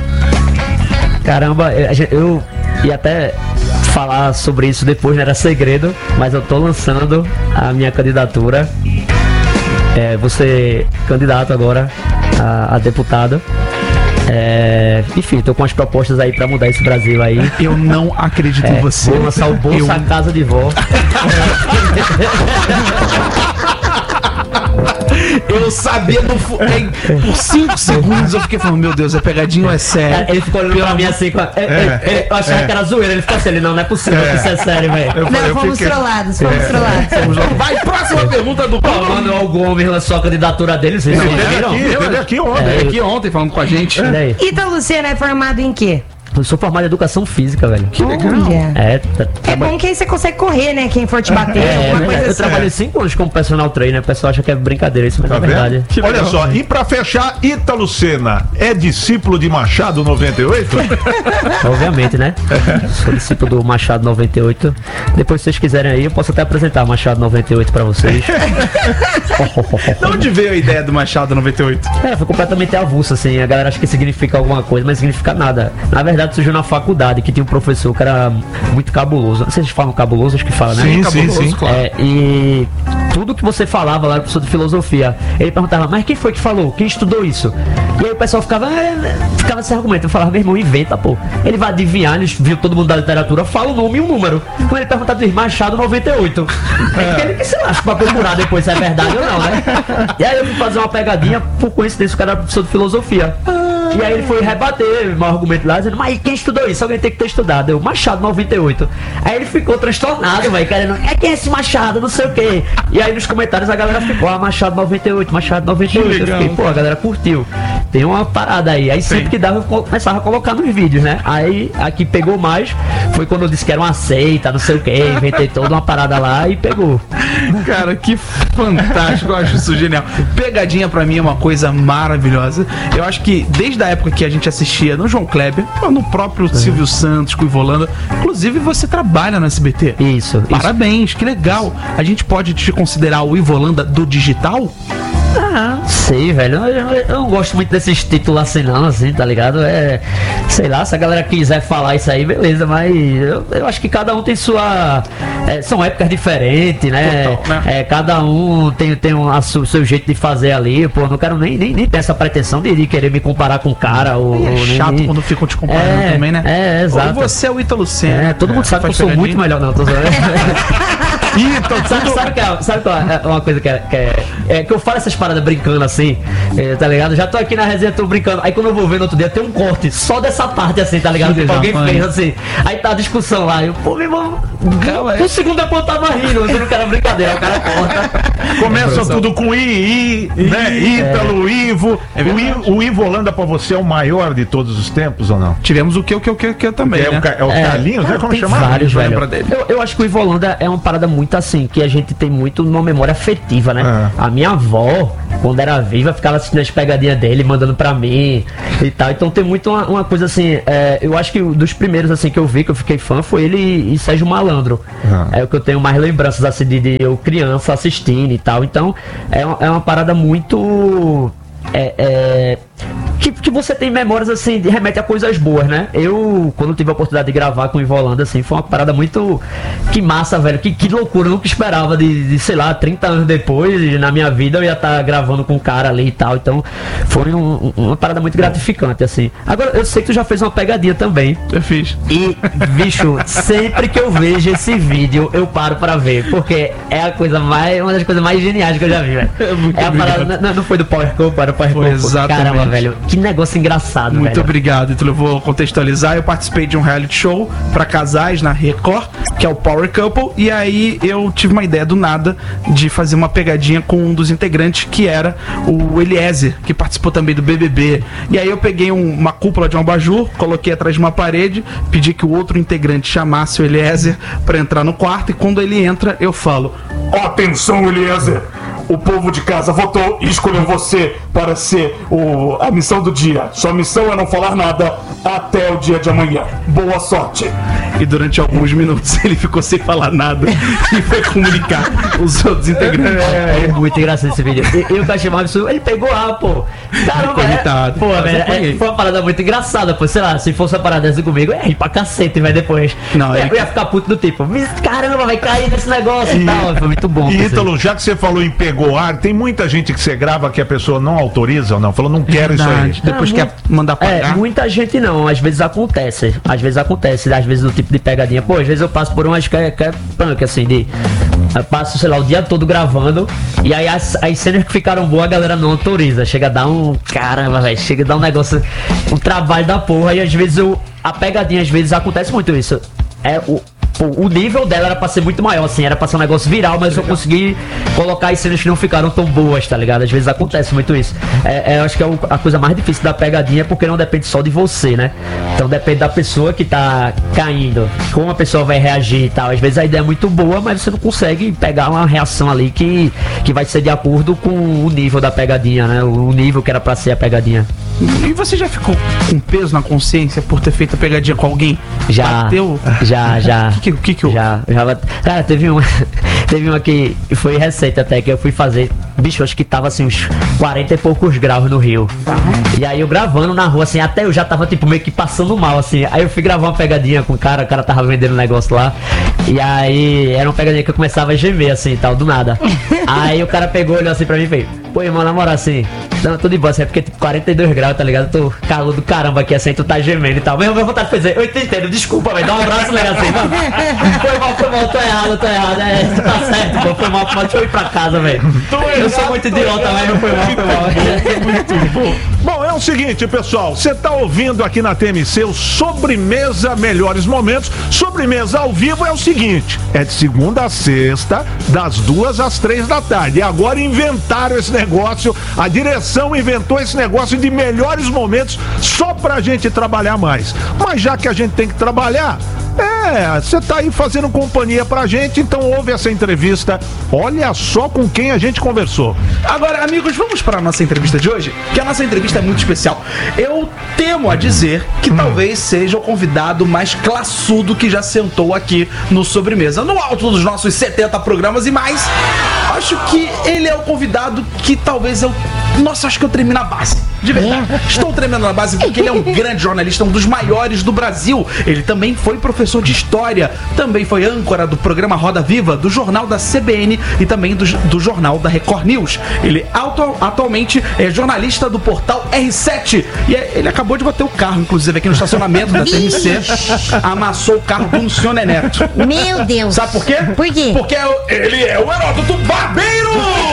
Caramba, eu, a gente- eu ia até falar sobre isso depois, não era segredo, mas eu tô lançando a minha candidatura. É, vou ser candidato agora a, a deputado. É, enfim, tô com as propostas aí pra mudar esse Brasil aí. Eu não acredito É, em você. vou lançar o Bolsa Eu- Casa de Vó. Eu sabia no fu- em- por cinco segundos eu fiquei falando, meu Deus, é pegadinha ou é sério? Ele ficou olhando pra mim assim, com a- é, é, é, eu achava é. que era zoeira, ele ficou assim, ele, não, não é possível que isso é sério, velho. Eu falei, Não, eu fomos fiquei- trollados, fomos trollados. Vai, próxima pergunta do Pô, o Manuel Gomes lançou a candidatura dele, vocês não Ele viram? aqui, ele aqui ontem. É, aqui ontem falando com a gente. Olha aí. Ítalo Senna é formado em quê? Eu sou formado em educação física, velho. Que legal. É, tá, É bom que aí você consegue correr, né? Quem for te bater, É, alguma né? coisa Eu assim. trabalhei cinco anos como personal trainer, o pessoal acha que é brincadeira, isso mas Tá é verdade. vendo? Olha só, e pra fechar, Ítalo Senna é discípulo de Machado noventa e oito? Obviamente, né? Sou discípulo do Machado noventa e oito. Depois, se vocês quiserem aí, eu posso até apresentar Machado noventa e oito pra vocês. De onde veio a ideia do Machado noventa e oito? É, foi completamente avulso, assim. A galera acha que significa alguma coisa, mas não significa nada. Na verdade, surgiu na faculdade, que tinha um professor que era muito cabuloso. Não sei se vocês falam cabuloso, acho que fala, né? Sim, cabuloso, sim, sim. claro. É, e tudo que você falava lá, era professor de filosofia, ele perguntava, mas quem foi que falou? Quem estudou isso? E aí o pessoal ficava, é, ficava sem argumento. Eu falava, meu irmão, inventa, pô. Ele vai adivinhar, ele viu todo mundo da literatura, fala o nome e o número. Quando ele perguntava do Machado noventa e oito. É que ele que se lasca pra procurar depois se é verdade ou não, né? E aí eu fui fazer uma pegadinha, por coincidência, o cara era professor de filosofia. E aí ele foi rebater o meu argumento lá, dizendo, mas quem estudou isso? Alguém tem que ter estudado. Eu, Machado noventa e oito. Aí ele ficou transtornado, velho, querendo, é quem é esse Machado, não sei o quê. E aí nos comentários a galera ficou, ah, Machado noventa e oito, Machado noventa e oito. Eu fiquei, pô, a galera curtiu. Tem uma parada aí. Aí sempre que dava, eu começava a colocar nos vídeos, né? Aí a que pegou mais foi quando eu disse que era uma seita, não sei o quê. Inventei toda uma parada lá e pegou. Cara, que fantástico, eu acho isso genial. Pegadinha pra mim é uma coisa maravilhosa. Eu acho que desde a época que a gente assistia no João Kleber, no próprio Silvio Santos, com o Ivolanda, inclusive você trabalha no S B T. Isso. Parabéns, isso. Que legal. A gente pode te considerar o Ivolanda do digital? Ah, sei, velho. Eu, eu, eu não gosto muito desses títulos assim, não, assim, tá ligado? É. Sei lá, se a galera quiser falar isso aí, beleza, mas eu, eu acho que cada um tem sua. É, são épocas diferentes, né? Total, né? É, cada um tem, tem um, a su, o seu jeito de fazer ali, pô. Não quero nem, nem, nem ter essa pretensão de, de querer me comparar com o cara. Ou, é ou chato nem, quando ficam te comparando é, também, né? É, exato. Ou você é o Ítalo Senna. É, todo mundo é, sabe que eu sou pegadinha. muito melhor, não, tô zoando. Então, sabe, sabe, que é, sabe qual é uma coisa que é, que é, é que eu falo essas paradas brincando assim, é, tá ligado? Já tô aqui na resenha, tô brincando. Aí quando eu vou ver no outro dia, tem um corte só dessa parte assim, tá ligado? Tipo, alguém fez assim. Aí tá a discussão lá. Eu, pô, meu irmão, um segundo depois eu tava rindo, você não quer brincadeira, o cara corta. Começa é, tudo com I, I, né? Ítalo, é. Ivo. É o, I, o Ivo Holanda pra você é o maior de todos os tempos ou não? Tivemos o que, o que, o que, o que também. É, né? o, é o é, Carlinhos, né? Como chama? Vários, velho. Eu, eu acho que o Ivo Holanda é uma parada muito assim, que a gente tem muito numa memória afetiva, né? É. A minha avó, quando era viva, ficava assistindo as pegadinhas dele, mandando pra mim e tal. Então tem muito uma, uma coisa assim, é, eu acho que dos primeiros assim que eu vi, que eu fiquei fã, foi ele e Sérgio Malandro. É, é o que eu tenho mais lembranças assim de, de eu criança assistindo e tal. Então é, é uma parada muito... É, é, que, que você tem memórias assim, de remete a coisas boas, né? Eu, quando tive a oportunidade de gravar com o Ivolanda, assim, foi uma parada muito. Que massa, velho. Que, que loucura. Eu nunca esperava de, de, sei lá, trinta anos depois, na minha vida, eu ia estar tá gravando com um cara ali e tal. Então, foi um, uma parada muito gratificante, assim. Agora, eu sei que tu já fez uma pegadinha também. Eu fiz. E, bicho, sempre que eu vejo esse vídeo, eu paro pra ver. Porque é a coisa mais. Uma das coisas mais geniais que eu já vi, velho. É, é a parada. Não, não foi do Power Couple, era o Power Couple. Exatamente. Caramba, velho. Que negócio engraçado, Muito velho. obrigado, então eu vou contextualizar. Eu participei de um reality show pra casais na Record, que é o Power Couple, e aí eu tive uma ideia do nada de fazer uma pegadinha com um dos integrantes, que era o Eliezer, que participou também do B B B. E aí eu peguei um, uma cúpula de um abajur, coloquei atrás de uma parede, pedi que o outro integrante chamasse o Eliezer pra entrar no quarto, e quando ele entra, eu falo: atenção, Eliezer! O povo de casa votou e escolheu você para ser o, a missão do dia. Sua missão é não falar nada até o dia de amanhã. Boa sorte. E durante alguns minutos ele ficou sem falar nada e foi comunicar os outros integrantes. É, é muito engraçado esse vídeo. Eu, eu achei mais absurdo. Ele pegou a, pô. Caramba, é, pô, velho, é, foi uma parada muito engraçada, pô. Sei lá, se fosse uma parada dessa comigo, eu ia rir pra cacete, vai depois. Não, eu, ele... eu ia ficar puto do tipo, caramba, vai cair nesse negócio e, e tal. Foi muito bom. E Ítalo, já que você falou em pegou ar, tem muita gente que você grava que a pessoa não autoriza ou não? Falou, não quero Verdade. isso aí. Depois é, quer mandar pagar. É, muita gente não. Às vezes acontece. Às vezes acontece. Às vezes do tipo de pegadinha. Pô, às vezes eu passo por umas que é, que é punk, assim, de... Eu passo, sei lá, o dia todo gravando. E aí as, as cenas que ficaram boas, a galera não autoriza. Chega a dar um... Caramba, velho. Chega a dar um negócio... Um trabalho da porra. E às vezes eu... A pegadinha, às vezes, acontece muito isso. É o... pô, o nível dela era pra ser muito maior, assim, era pra ser um negócio viral, mas eu consegui colocar em cenas que não ficaram tão boas, tá ligado? Às vezes acontece muito isso. É, é, eu acho que é o, a coisa mais difícil da pegadinha, porque não depende só de você, né? Então depende da pessoa que tá caindo, como a pessoa vai reagir e tal. Às vezes a ideia é muito boa, mas você não consegue pegar uma reação ali que, que vai ser de acordo com o nível da pegadinha, né? O nível que era pra ser a pegadinha. E você já ficou com peso na consciência por ter feito a pegadinha com alguém? Já. Bateu? Já, já. O que que, que, que eu... Já, já. Cara, teve uma. Teve uma que foi recente até, que eu fui fazer. Bicho, acho que tava assim uns quarenta e poucos graus no Rio. E aí eu gravando na rua, assim, até eu já tava tipo meio que passando mal, assim. Aí eu fui gravar uma pegadinha com o cara, o cara tava vendendo um negócio lá. E aí era uma pegadinha que eu começava a gemer, assim e tal, do nada. Aí o cara pegou, olhou assim pra mim e fez: pô, irmão, na moral, assim, não, tô de boa, assim, é porque tipo quarenta e dois graus, tá ligado? Eu tô calor do caramba aqui, assim, tu tá gemendo e tal. Mas eu vou vontade de fazer: eu te entendo, desculpa, velho, dá um abraço legal assim, mano. Foi mal, foi mal, tô errado, tô errado, é, tu tá certo, pô, foi mal, pode eu ir pra casa, velho. Eu sou muito idiota, mas não foi mal, foi mal. Muito bom. Bom, é o seguinte, pessoal, você tá ouvindo aqui na T M C o Sobremesa Melhores Momentos. Sobremesa ao vivo é o seguinte, é de segunda a sexta, das duas às três da tarde. E agora inventaram esse negócio, a direção inventou esse negócio de melhores momentos só pra gente trabalhar mais. Mas já que a gente tem que trabalhar, é, você tá aí fazendo companhia pra gente, então ouve essa entrevista. Olha só com quem a gente conversou. Agora, amigos, vamos para a nossa entrevista de hoje, que a nossa entrevista é muito especial. Eu temo a dizer que hum. talvez seja o convidado mais classudo que já sentou aqui no Sobremesa. No alto dos nossos setenta programas e mais, acho que ele é o convidado que talvez eu... Nossa, acho que eu tremi na base. De verdade. É. Estou tremendo na base porque ele é um grande jornalista, um dos maiores do Brasil. Ele também foi professor de história, também foi âncora do programa Roda Viva, do jornal da C B N e também do, do jornal da Record News. Ele atu, atualmente é jornalista do portal R sete e é, ele acabou de bater o carro, inclusive aqui no estacionamento da T M C. Amassou o carro do senhor Neneto. Meu Deus. Sabe por quê? Por quê? Porque ele é o Heródoto Barbeiro!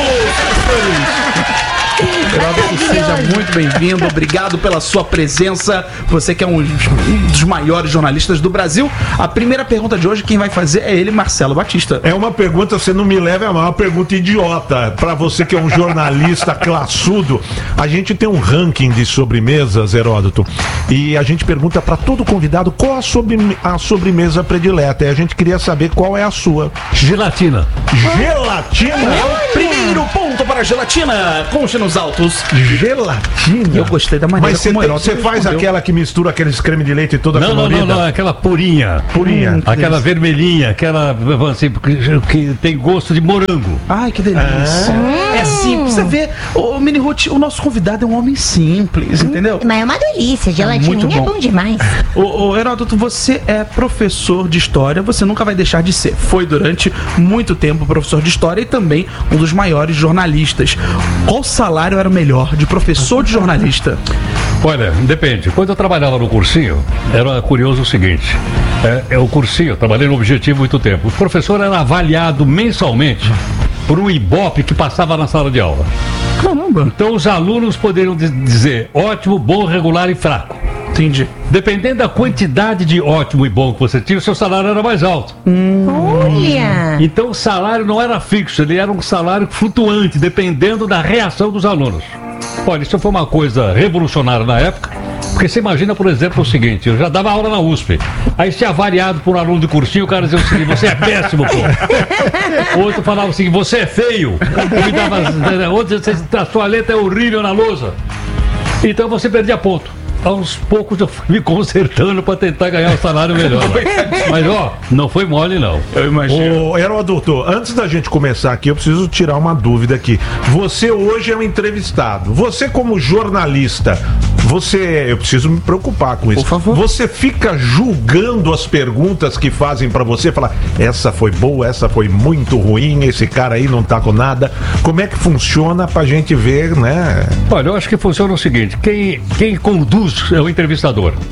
Heródoto, seja muito bem-vindo, obrigado pela sua presença. Você que é um, um dos maiores jornalistas do Brasil. A primeira pergunta de hoje, quem vai fazer é ele, Marcelo Batista. É uma pergunta, você não me leva a mal, uma pergunta idiota. Pra você que é um jornalista classudo, a gente tem um ranking de sobremesas, Heródoto, e a gente pergunta pra todo convidado qual a, sobre, a sobremesa predileta. E a gente queria saber qual é a sua. Gelatina. Gelatina? É o primeiro ponto para a gelatina. Concha nos altos. Gelatina? Eu gostei da maneira Mas como você faz respondeu. aquela que mistura aqueles creme de leite e toda não, colorida? Não, não, não, aquela purinha. Purinha. Hum, aquela vermelhinha, aquela assim, que, que tem gosto de morango. Ai, que delícia. Ah. É simples. Você vê, o Mini Ruth, o nosso convidado é um homem simples, entendeu? Mas é uma delícia, gelatininha é bom. é bom demais. Ô, ô, Heródoto, você é professor de história, você nunca vai deixar de ser. Foi durante muito tempo professor de história e também um dos maiores jornalistas. Qual salário era o melhor de professor de jornalista? Olha, depende. Quando eu trabalhava no cursinho, era curioso o seguinte. É, é o cursinho, eu trabalhei no Objetivo muito tempo. O professor era avaliado mensalmente por um Ibope que passava na sala de aula. Caramba! Então os alunos poderiam dizer ótimo, bom, regular e fraco. Entendi. Dependendo da quantidade de ótimo e bom que você tinha, o seu salário era mais alto. Hum. Olha! Então o salário não era fixo, ele era um salário flutuante, dependendo da reação dos alunos. Olha, isso foi uma coisa revolucionária na época, porque você imagina, por exemplo, o seguinte: eu já dava aula na U S P, aí se avaliado por um aluno de cursinho, o cara dizia o seguinte: você é péssimo, pô. Outro falava o seguinte: você é feio. Outro dizia: a sua letra é horrível na lousa. Então você perdia ponto. Aos poucos eu fui me consertando para tentar ganhar um salário melhor. Mas ó, não foi mole não. Eu imagino. Ô, Heródoto, antes da gente começar aqui, eu preciso tirar uma dúvida aqui. Você hoje é um entrevistado. Você como jornalista, você, eu preciso me preocupar com isso. Por favor. Você fica julgando as perguntas que fazem para você, falar, essa foi boa, essa foi muito ruim, esse cara aí não tá com nada. Como é que funciona pra gente ver, né? Olha, eu acho que funciona o seguinte: quem, quem conduz é o entrevistador.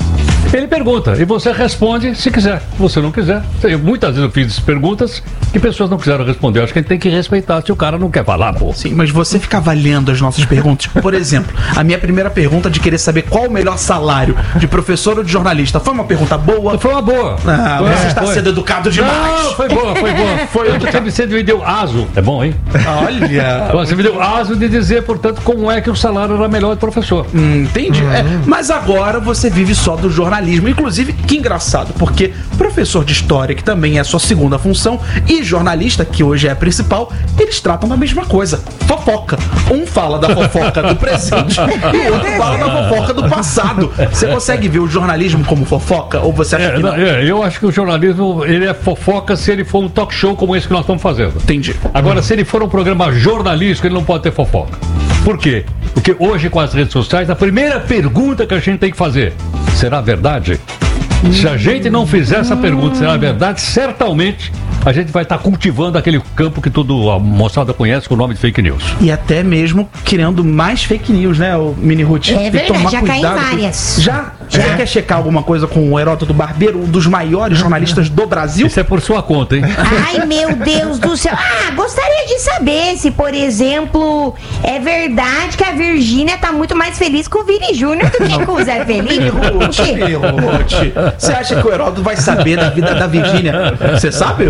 Ele pergunta e você responde se quiser. Se você não quiser. Eu, muitas vezes eu fiz perguntas que pessoas não quiseram responder. Eu acho que a gente tem que respeitar se o cara não quer falar, pô. Sim, mas você fica avaliando as nossas perguntas. Por exemplo, a minha primeira pergunta de querer saber qual o melhor salário de professor ou de jornalista foi uma pergunta boa? Foi uma boa. Ah, foi, você está foi. sendo educado demais. Não, foi boa, foi boa. Foi eu que você me deu aso. É bom, hein? Olha. Você me deu aso de dizer, portanto, como é que o salário era melhor do professor. Hum, entendi. Uhum. É, mas agora você vive só do jornalismo. Inclusive, que engraçado, porque professor de história, que também é a sua segunda função, e jornalista, que hoje é a principal, eles tratam da mesma coisa. Fofoca. Um fala da fofoca do presente e o outro fala da fofoca do passado. Você consegue ver o jornalismo como fofoca? Ou você acha é, que não? É, eu acho que o jornalismo, ele é fofoca se ele for um talk show como esse que nós estamos fazendo. Entendi. Agora, se ele for um programa jornalístico, ele não pode ter fofoca. Por quê? Porque hoje, com as redes sociais, a primeira pergunta que a gente tem que fazer: será verdade? Se a gente não fizer essa pergunta, será verdade? Certamente a gente vai estar cultivando aquele campo que toda a moçada conhece com o nome de fake news. E até mesmo criando mais fake news, né, o Mini Ruth? É verdade, já caí várias. Já? Já é. Quer checar alguma coisa com o Heródoto Barbeiro, um dos maiores jornalistas do Brasil? Isso é por sua conta, hein? Ai, meu Deus do céu. Ah, gostaria de saber se, por exemplo, é verdade que a Virgínia tá muito mais feliz com o Vini Júnior do que com o Zé Felipe. Mini Ruth, Mini Ruth. Você acha que o Heródoto vai saber da vida da Virgínia? Você sabe?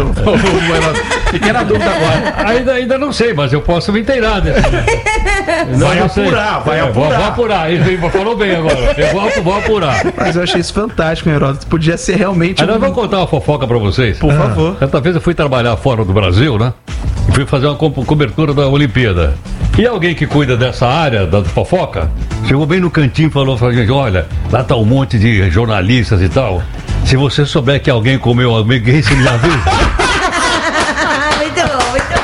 Fiquei na dúvida agora. Ainda, ainda não sei, mas eu posso me inteirar. Né? Vai apurar, vai é, apurar. Vou, vou apurar, ele falou bem agora. Eu vou, vou apurar. Mas eu achei isso fantástico, Heródoto. Podia ser realmente. Aí nós vamos contar uma fofoca pra vocês. Por favor. Certa vez eu fui trabalhar fora do Brasil, né? E fui fazer uma co cobertura da Olimpíada. E alguém que cuida dessa área da fofoca chegou bem no cantinho e falou pra gente: olha, lá tá um monte de jornalistas e tal. Se você souber que alguém comeu alguém, você me avisa. Muito bom, muito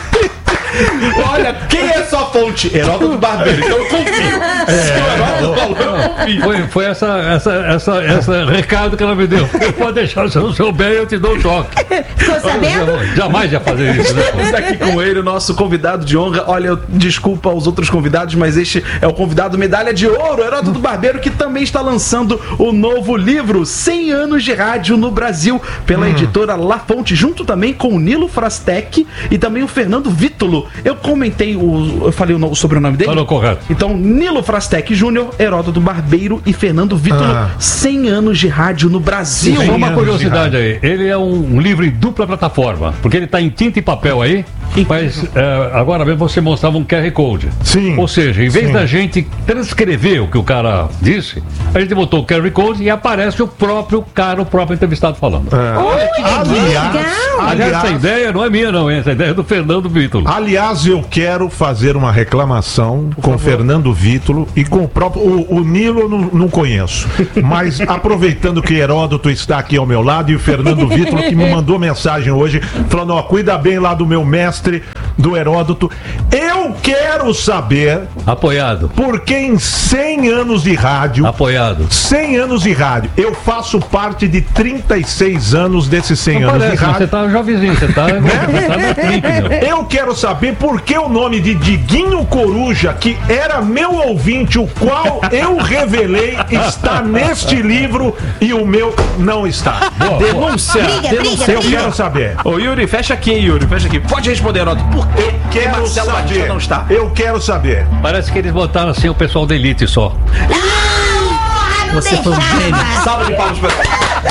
bom. Olha, quem é sua fonte? Heródoto Barbeiro. Então eu confio. É, Se o Heródoto falou, eu confio. Foi, foi essa, essa, essa, essa recado que ela me deu. Pode deixar, se eu não souber, eu te dou um toque. Ficou sabendo? Jamais ia fazer isso, né? Estamos aqui com ele, o nosso convidado de honra. Olha, eu, desculpa aos outros convidados, mas este é o convidado medalha de ouro, Heródoto Barbeiro, que também está lançando o novo livro cem anos de rádio no Brasil, pela hum. editora La Fonte, junto também com o Nilo Frastec e também o Fernando Vítulo. Eu comentei, o, eu falei o sobrenome dele? Falou correto. Então, Nilo Frastec Júnior, Heródoto Barbeiro e Fernando Vítulo, ah. cem anos de rádio no Brasil. Só uma curiosidade aí, ele é um, um livro em dupla plataforma, porque ele está em tinta e papel aí, mas é, agora mesmo você mostrava um Q R Code. Sim. Ou seja, em vez Sim. da gente transcrever o que o cara disse, a gente botou o Q R Code e aparece o próprio cara, o próprio entrevistado falando. É. Olha, que aliás, legal. Aliás, essa ideia não é minha não, hein? Essa ideia é do Fernando Vítulo. Aliás, eu quero fazer uma reclamação Por com o Fernando Vítulo e com o próprio... O, o Nilo eu não, não conheço, mas aproveitando que Heródoto está aqui ao meu lado e o Fernando Vítulo que me mandou mensagem hoje, falando, ó, cuida bem lá do meu mestre, do Heródoto. Eu quero saber... Apoiado. Porque em cem anos de rádio... Apoiado. cem anos de rádio. Eu faço parte de trinta e seis anos desses cem não anos parece, de rádio. Você tá jovenzinho, você tá, né? Você tá no clipe, meu. Eu quero saber por que o nome de Diguinho Coruja, que era meu ouvinte, o qual eu revelei, está neste livro e o meu não está. Boa, denúncia. Briga, denúncia. briga, eu briga. quero saber. Ô Yuri, fecha aqui, Yuri, fecha aqui. Pode responder, Heródoto. Por que Eu quero Marcelo Batista saber. não está? Eu quero saber. Parece que eles botaram assim o pessoal da elite só. Ah, Você foi um deixava. gênio. Salve de palmas pra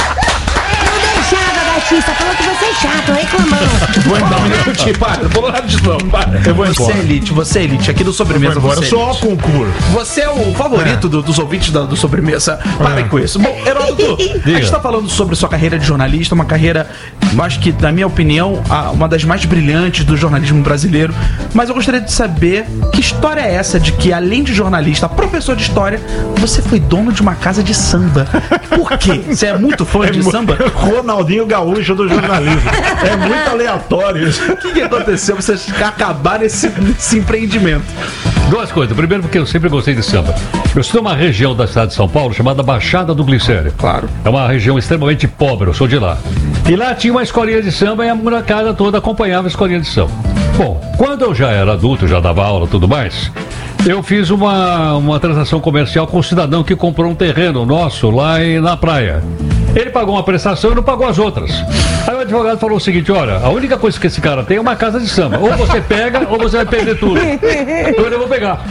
Não deixava, Batista. Falou que você é chato, reclamando. Vou entrar um minutinho, para. Não vou lá de novo, para. Eu vou Você embora. é elite, você é elite. Aqui do Sobremesa Agora você é só elite. concurso. Você é o favorito É. do- dos ouvintes da- do Sobremesa. Parem com isso. Bom, Heródoto, a gente tá falando sobre sua carreira de jornalista, uma carreira, eu acho que, na minha opinião, a- uma das mais brilhantes do jornalismo brasileiro. Mas eu gostaria de saber que história é essa de que, além de jornalista, professor de história, você foi dono de uma casa de samba. Por quê? Você é muito fã de mu- samba? Ronaldinho Gaúcho do jornalismo. É muito aleatório isso. O que, que aconteceu pra você acabar nesse, nesse empreendimento? Duas coisas. Primeiro, porque eu sempre gostei de samba. Eu sou de uma região da cidade de São Paulo chamada Baixada do Glicério. Claro. É uma região extremamente pobre, eu sou de lá. E lá tinha uma escolinha de samba e a molecada toda acompanhava a escolinha de samba. Bom, quando eu já era adulto, já dava aula e tudo mais, Eu fiz uma, uma transação comercial com um cidadão que comprou um terreno nosso lá em, na praia. Ele pagou uma prestação e não pagou as outras. Aí o advogado falou o seguinte: olha, a única coisa que esse cara tem é uma casa de samba. Ou você pega, ou você vai perder tudo. Então eu vou pegar.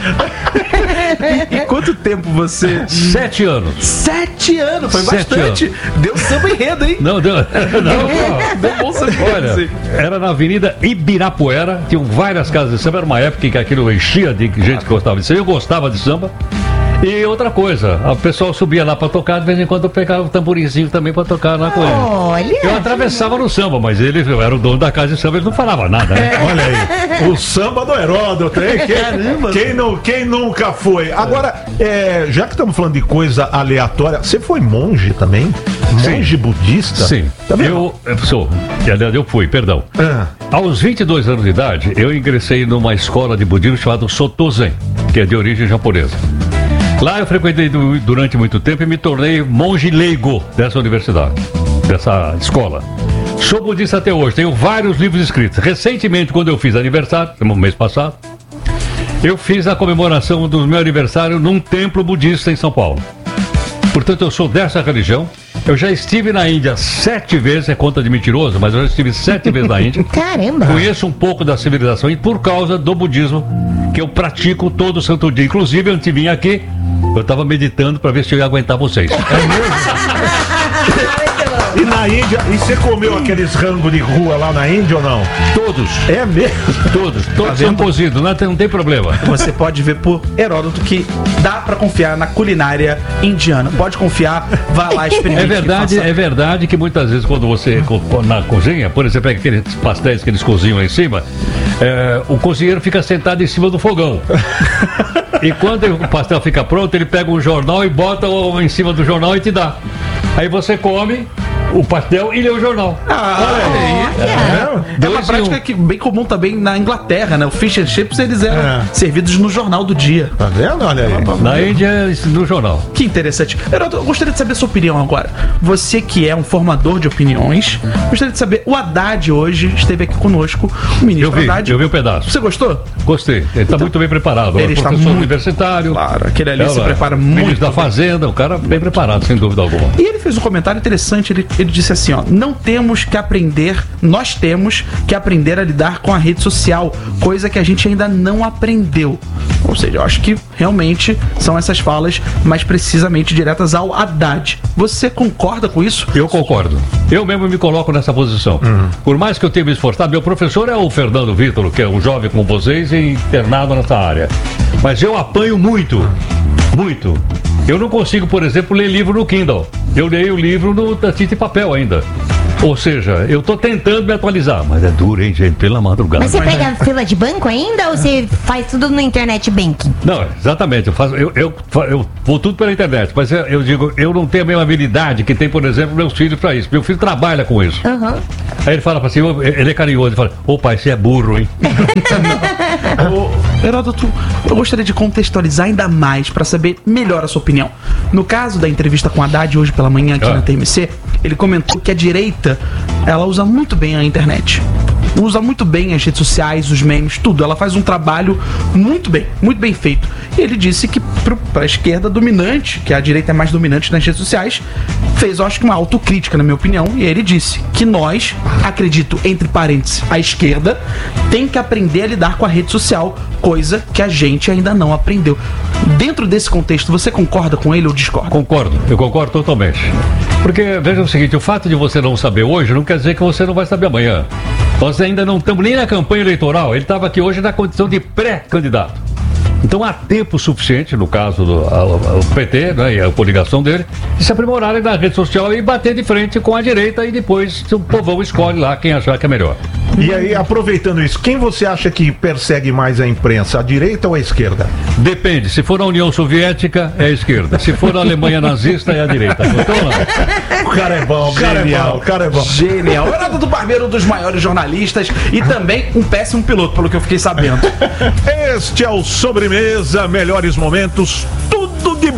E, e quanto tempo você... Sete anos. Sete anos, foi Sete bastante. Anos. Deu samba enredo, hein? Não, deu. Não, deu bom samba enredo. Olha, era na Avenida Ibirapuera, tinham várias casas de samba, era uma época em que aquilo enchia de gente que gostava de samba. Eu gostava de samba. E outra coisa, o pessoal subia lá pra tocar, de vez em quando eu pegava o tamborinzinho também pra tocar lá com ele. Olha. Eu atravessava no samba, mas ele era o dono da casa de samba, ele não falava nada, né? Olha aí, o samba do Heródoto, hein? Quem, Caramba. quem, não, quem nunca foi? Agora, é, já que estamos falando de coisa aleatória, você foi monge também? Monge Sim. budista? Sim. Também eu, eu sou, aliás, eu fui, perdão. Ah. Aos vinte e dois anos de idade, eu ingressei numa escola de budismo chamada Soto Zen, que é de origem japonesa. Lá eu frequentei durante muito tempo e me tornei monge leigo dessa universidade, dessa escola. Sou budista até hoje, tenho vários livros escritos. Recentemente, quando eu fiz aniversário, no mês passado, eu fiz a comemoração do meu aniversário num templo budista em São Paulo. Portanto, eu sou dessa religião. Eu já estive na Índia sete vezes, é conta de mentiroso, mas eu já estive sete vezes na Índia. Caramba! Conheço um pouco da civilização e por causa do budismo que eu pratico todo santo dia. Inclusive, antes de vir aqui, eu estava meditando para ver se eu ia aguentar vocês. É mesmo? E na Índia, e você comeu aqueles rangos de rua lá na Índia ou não? Todos. É mesmo? Todos. Todos Tá são cozidos, não tem, não tem problema. Você pode ver por Heródoto que dá pra confiar na culinária indiana. Pode confiar, vá lá experimentar. É verdade, é verdade que muitas vezes quando você na cozinha, por exemplo, pega aqueles pastéis que eles cozinham lá em cima, é, o cozinheiro fica sentado em cima do fogão. E quando o pastel fica pronto, ele pega um jornal e bota em cima do jornal e te dá. Aí você come o pastel e lê o jornal. Ah, olha aí. É, é uma prática um. que bem comum também na Inglaterra, né? O fish and chips, eles eram é. servidos no jornal do dia. Tá vendo? Olha aí. Na Índia, no jornal. Que interessante. Heródoto, eu gostaria de saber a sua opinião agora. Você que é um formador de opiniões, gostaria de saber, o Haddad hoje esteve aqui conosco, o ministro eu vi, Haddad. Eu vi o pedaço. Você gostou? Gostei. Ele está então, muito bem preparado. Ele é está professor muito universitário. Claro, aquele ali é, se é, prepara muito. Ministro da Fazenda, o cara bem preparado, sem dúvida alguma. E ele fez um comentário interessante, ele, ele disse assim, ó, não temos que aprender, nós temos que aprender a lidar com a rede social, coisa que a gente ainda não aprendeu. Ou seja, eu acho que realmente são essas falas mais precisamente diretas ao Haddad. Você concorda com isso? Eu concordo. Eu mesmo me coloco nessa posição. Uhum. Por mais que eu tenha me esforçado, meu professor é o Fernando Vitor, que é um jovem como vocês e internado nessa área. Mas eu apanho muito, muito. Eu não consigo, por exemplo, ler livro no Kindle. Eu leio o livro no tinta e papel ainda. Ou seja, eu tô tentando me atualizar, mas é duro, hein, gente, pela madrugada. Mas você pega fila de banco ainda ou você faz tudo no internet banking? Não, exatamente, eu faço, eu, eu, eu vou tudo pela internet, mas eu, eu digo, eu não tenho a mesma habilidade que tem, por exemplo, meus filhos pra isso. Meu filho trabalha com isso. Uhum. Aí ele fala assim, ele é carinhoso, ele fala, ô pai, você é burro, hein? Ô, Heródoto, eu gostaria de contextualizar ainda mais para saber melhor a sua opinião. No caso da entrevista com a Haddad hoje pela manhã aqui ah. na T M C, ele comentou que a direita, ela usa muito bem a internet. Usa muito bem as redes sociais, os memes, tudo. Ela faz um trabalho muito bem, muito bem feito. E ele disse que para a esquerda dominante, que a direita é mais dominante nas redes sociais, fez, eu acho que uma autocrítica, na minha opinião. E ele disse que nós, acredito, entre parênteses, a esquerda, tem que aprender a lidar com a rede social, coisa que a gente ainda não aprendeu. Dentro desse contexto, você concorda com ele ou discorda? Concordo, eu concordo totalmente. Porque, veja o seguinte, o fato de você não saber hoje não quer dizer que você não vai saber amanhã. Nós ainda não estamos nem na campanha eleitoral, ele estava aqui hoje na condição de pré-candidato. Então há tempo suficiente, no caso do a, a, o P T, né, e a coligação dele, de se aprimorarem na rede social e bater de frente com a direita e depois o povão escolhe lá quem achar que é melhor. E aí, aproveitando isso, quem você acha que persegue mais a imprensa, a direita ou a esquerda? Depende, se for a União Soviética, é a esquerda. Se for a Alemanha nazista, é a direita. Então não. O cara é bom, o cara é bom, o cara é bom. Genial. O Heródoto Barbeiro, um dos maiores jornalistas e também um péssimo piloto, pelo que eu fiquei sabendo. Este é o Sobremesa, melhores momentos, tudo de bom que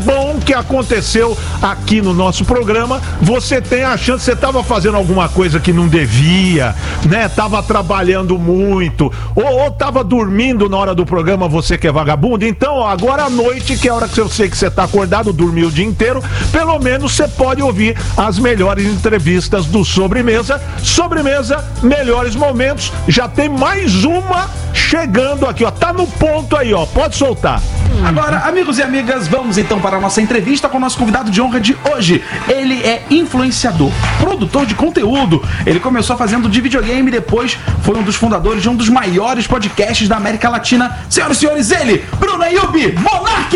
que aconteceu aqui no nosso programa, você tem a chance, você estava fazendo alguma coisa que não devia, né? Tava trabalhando muito, ou, ou tava dormindo na hora do programa, você que é vagabundo. Então, agora à noite, que é a hora que eu sei que você tá acordado, dormiu o dia inteiro, pelo menos você pode ouvir as melhores entrevistas do Sobremesa. Sobremesa, melhores momentos. Já tem mais uma chegando aqui, ó. Tá no ponto aí, ó. Pode soltar. Agora, amigos e amigas, vamos então para a nossa entrevista com o nosso convidado de honra de hoje. Ele é influenciador, produtor de conteúdo. Ele começou fazendo de videogame e depois foi um dos fundadores de um dos maiores podcasts da América Latina. Senhoras e senhores, ele, Bruno Ayub Monark!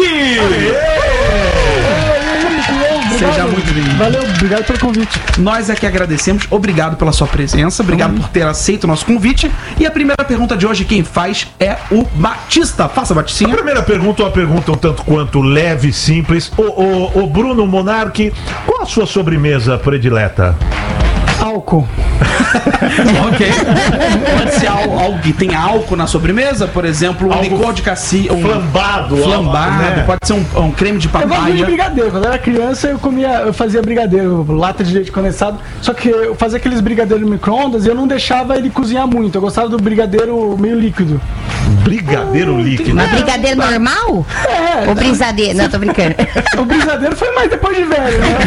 Seja muito bem-vindo. Valeu, obrigado pelo convite. Nós é que agradecemos, obrigado pela sua presença, obrigado hum. por ter aceito o nosso convite. E a primeira pergunta de hoje, quem faz é o Batista. Faça, Baticinha. A primeira pergunta é uma pergunta um tanto quanto leve e simples. O, o, o Bruno Monark, qual a sua sobremesa predileta? Álcool. Ok. Pode ser algo que tem álcool na sobremesa, por exemplo, um licor de cacique. Um flambado. Flambado, né? Pode ser um, um creme de papaya. Eu gosto de brigadeiro. Quando eu era criança, eu comia, eu fazia brigadeiro, lata de leite condensado. Só que eu fazia aqueles brigadeiros no micro-ondas e eu não deixava ele cozinhar muito. Eu gostava do brigadeiro meio líquido. Brigadeiro líquido? Mas brigadeiro normal? É. Ou brisadeiro? Não, tô brincando. O brisadeiro foi mais depois de velho, né?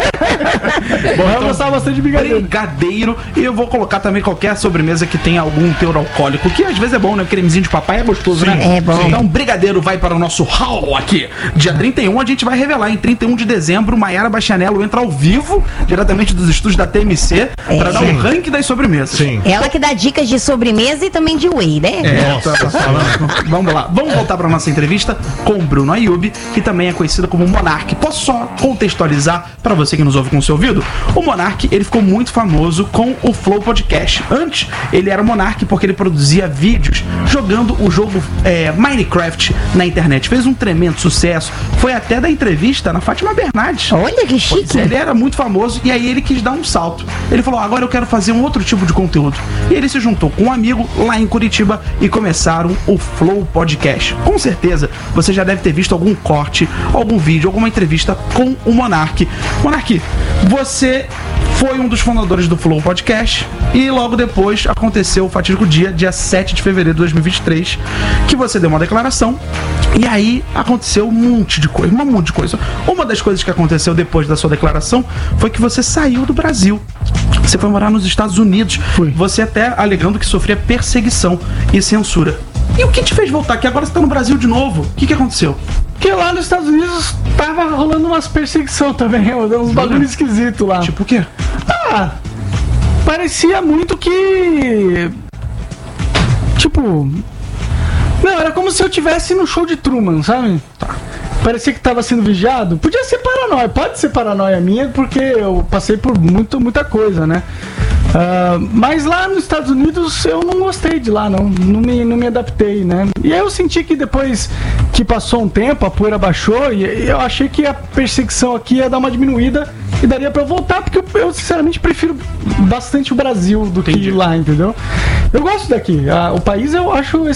Bom, eu gostava bastante de brigadeiro. Brigadeiro, e eu vou colocar também qualquer sobremesa que tenha algum teor alcoólico, que às vezes é bom, né? Cremezinho de papai é gostoso, Sim, né? É bom. Então, brigadeiro vai para o nosso hall aqui. Dia trinta e um a gente vai revelar, em trinta e um de dezembro, Maiara Bastianello entra ao vivo, diretamente dos estúdios da T M C, é, para dar um ranking das sobremesas. Sim. Ela que dá dicas de sobremesa e também de whey, né? É, tá, tá falando. Vamos lá, vamos voltar para nossa entrevista com o Bruno Ayub, que também é conhecido como Monark. Posso só contextualizar para você que nos ouve com o seu ouvido? O Monark, ele ficou muito famoso com o Flow Podcast. Antes, ele era Monark porque ele produzia vídeos jogando o jogo é, Minecraft na internet. Fez um tremendo sucesso. Foi até da entrevista na Fátima Bernardes. Olha que chique. Pois, ele era muito famoso e aí ele quis dar um salto. Ele falou, agora eu quero fazer um outro tipo de conteúdo. E ele se juntou com um amigo lá em Curitiba e começaram o Flow Podcast. Com certeza, você já deve ter visto algum corte, algum vídeo, alguma entrevista com o Monark. Monark, você foi um dos fundadores do Flow Podcast e logo depois aconteceu o fatídico dia, dia sete de fevereiro de dois mil e vinte e três, que você deu uma declaração e aí aconteceu um monte de coisa, um monte de coisa. Uma das coisas que aconteceu depois da sua declaração foi que você saiu do Brasil. Você foi morar nos Estados Unidos. Fui. Você até alegando que sofria perseguição e censura. E o que te fez voltar? Que agora você tá no Brasil de novo. O que que aconteceu? Porque lá nos Estados Unidos tava rolando umas perseguição também, uns bagulho esquisito lá. Tipo o quê? Ah, parecia muito que... Tipo... Não, era como se eu tivesse no show de Truman, sabe? Tá. Parecia que tava sendo vigiado. Podia ser paranoia, pode ser paranoia minha, porque eu passei por muito, muita coisa, né? Uh, mas lá nos Estados Unidos eu não gostei de lá, não. Não me, não me adaptei, né? E aí eu senti que depois que passou um tempo, a poeira baixou e eu achei que a perseguição aqui ia dar uma diminuída e daria pra eu voltar, porque eu, eu sinceramente prefiro bastante o Brasil do Entendi. que lá, entendeu? Eu gosto daqui. Uh, o país eu acho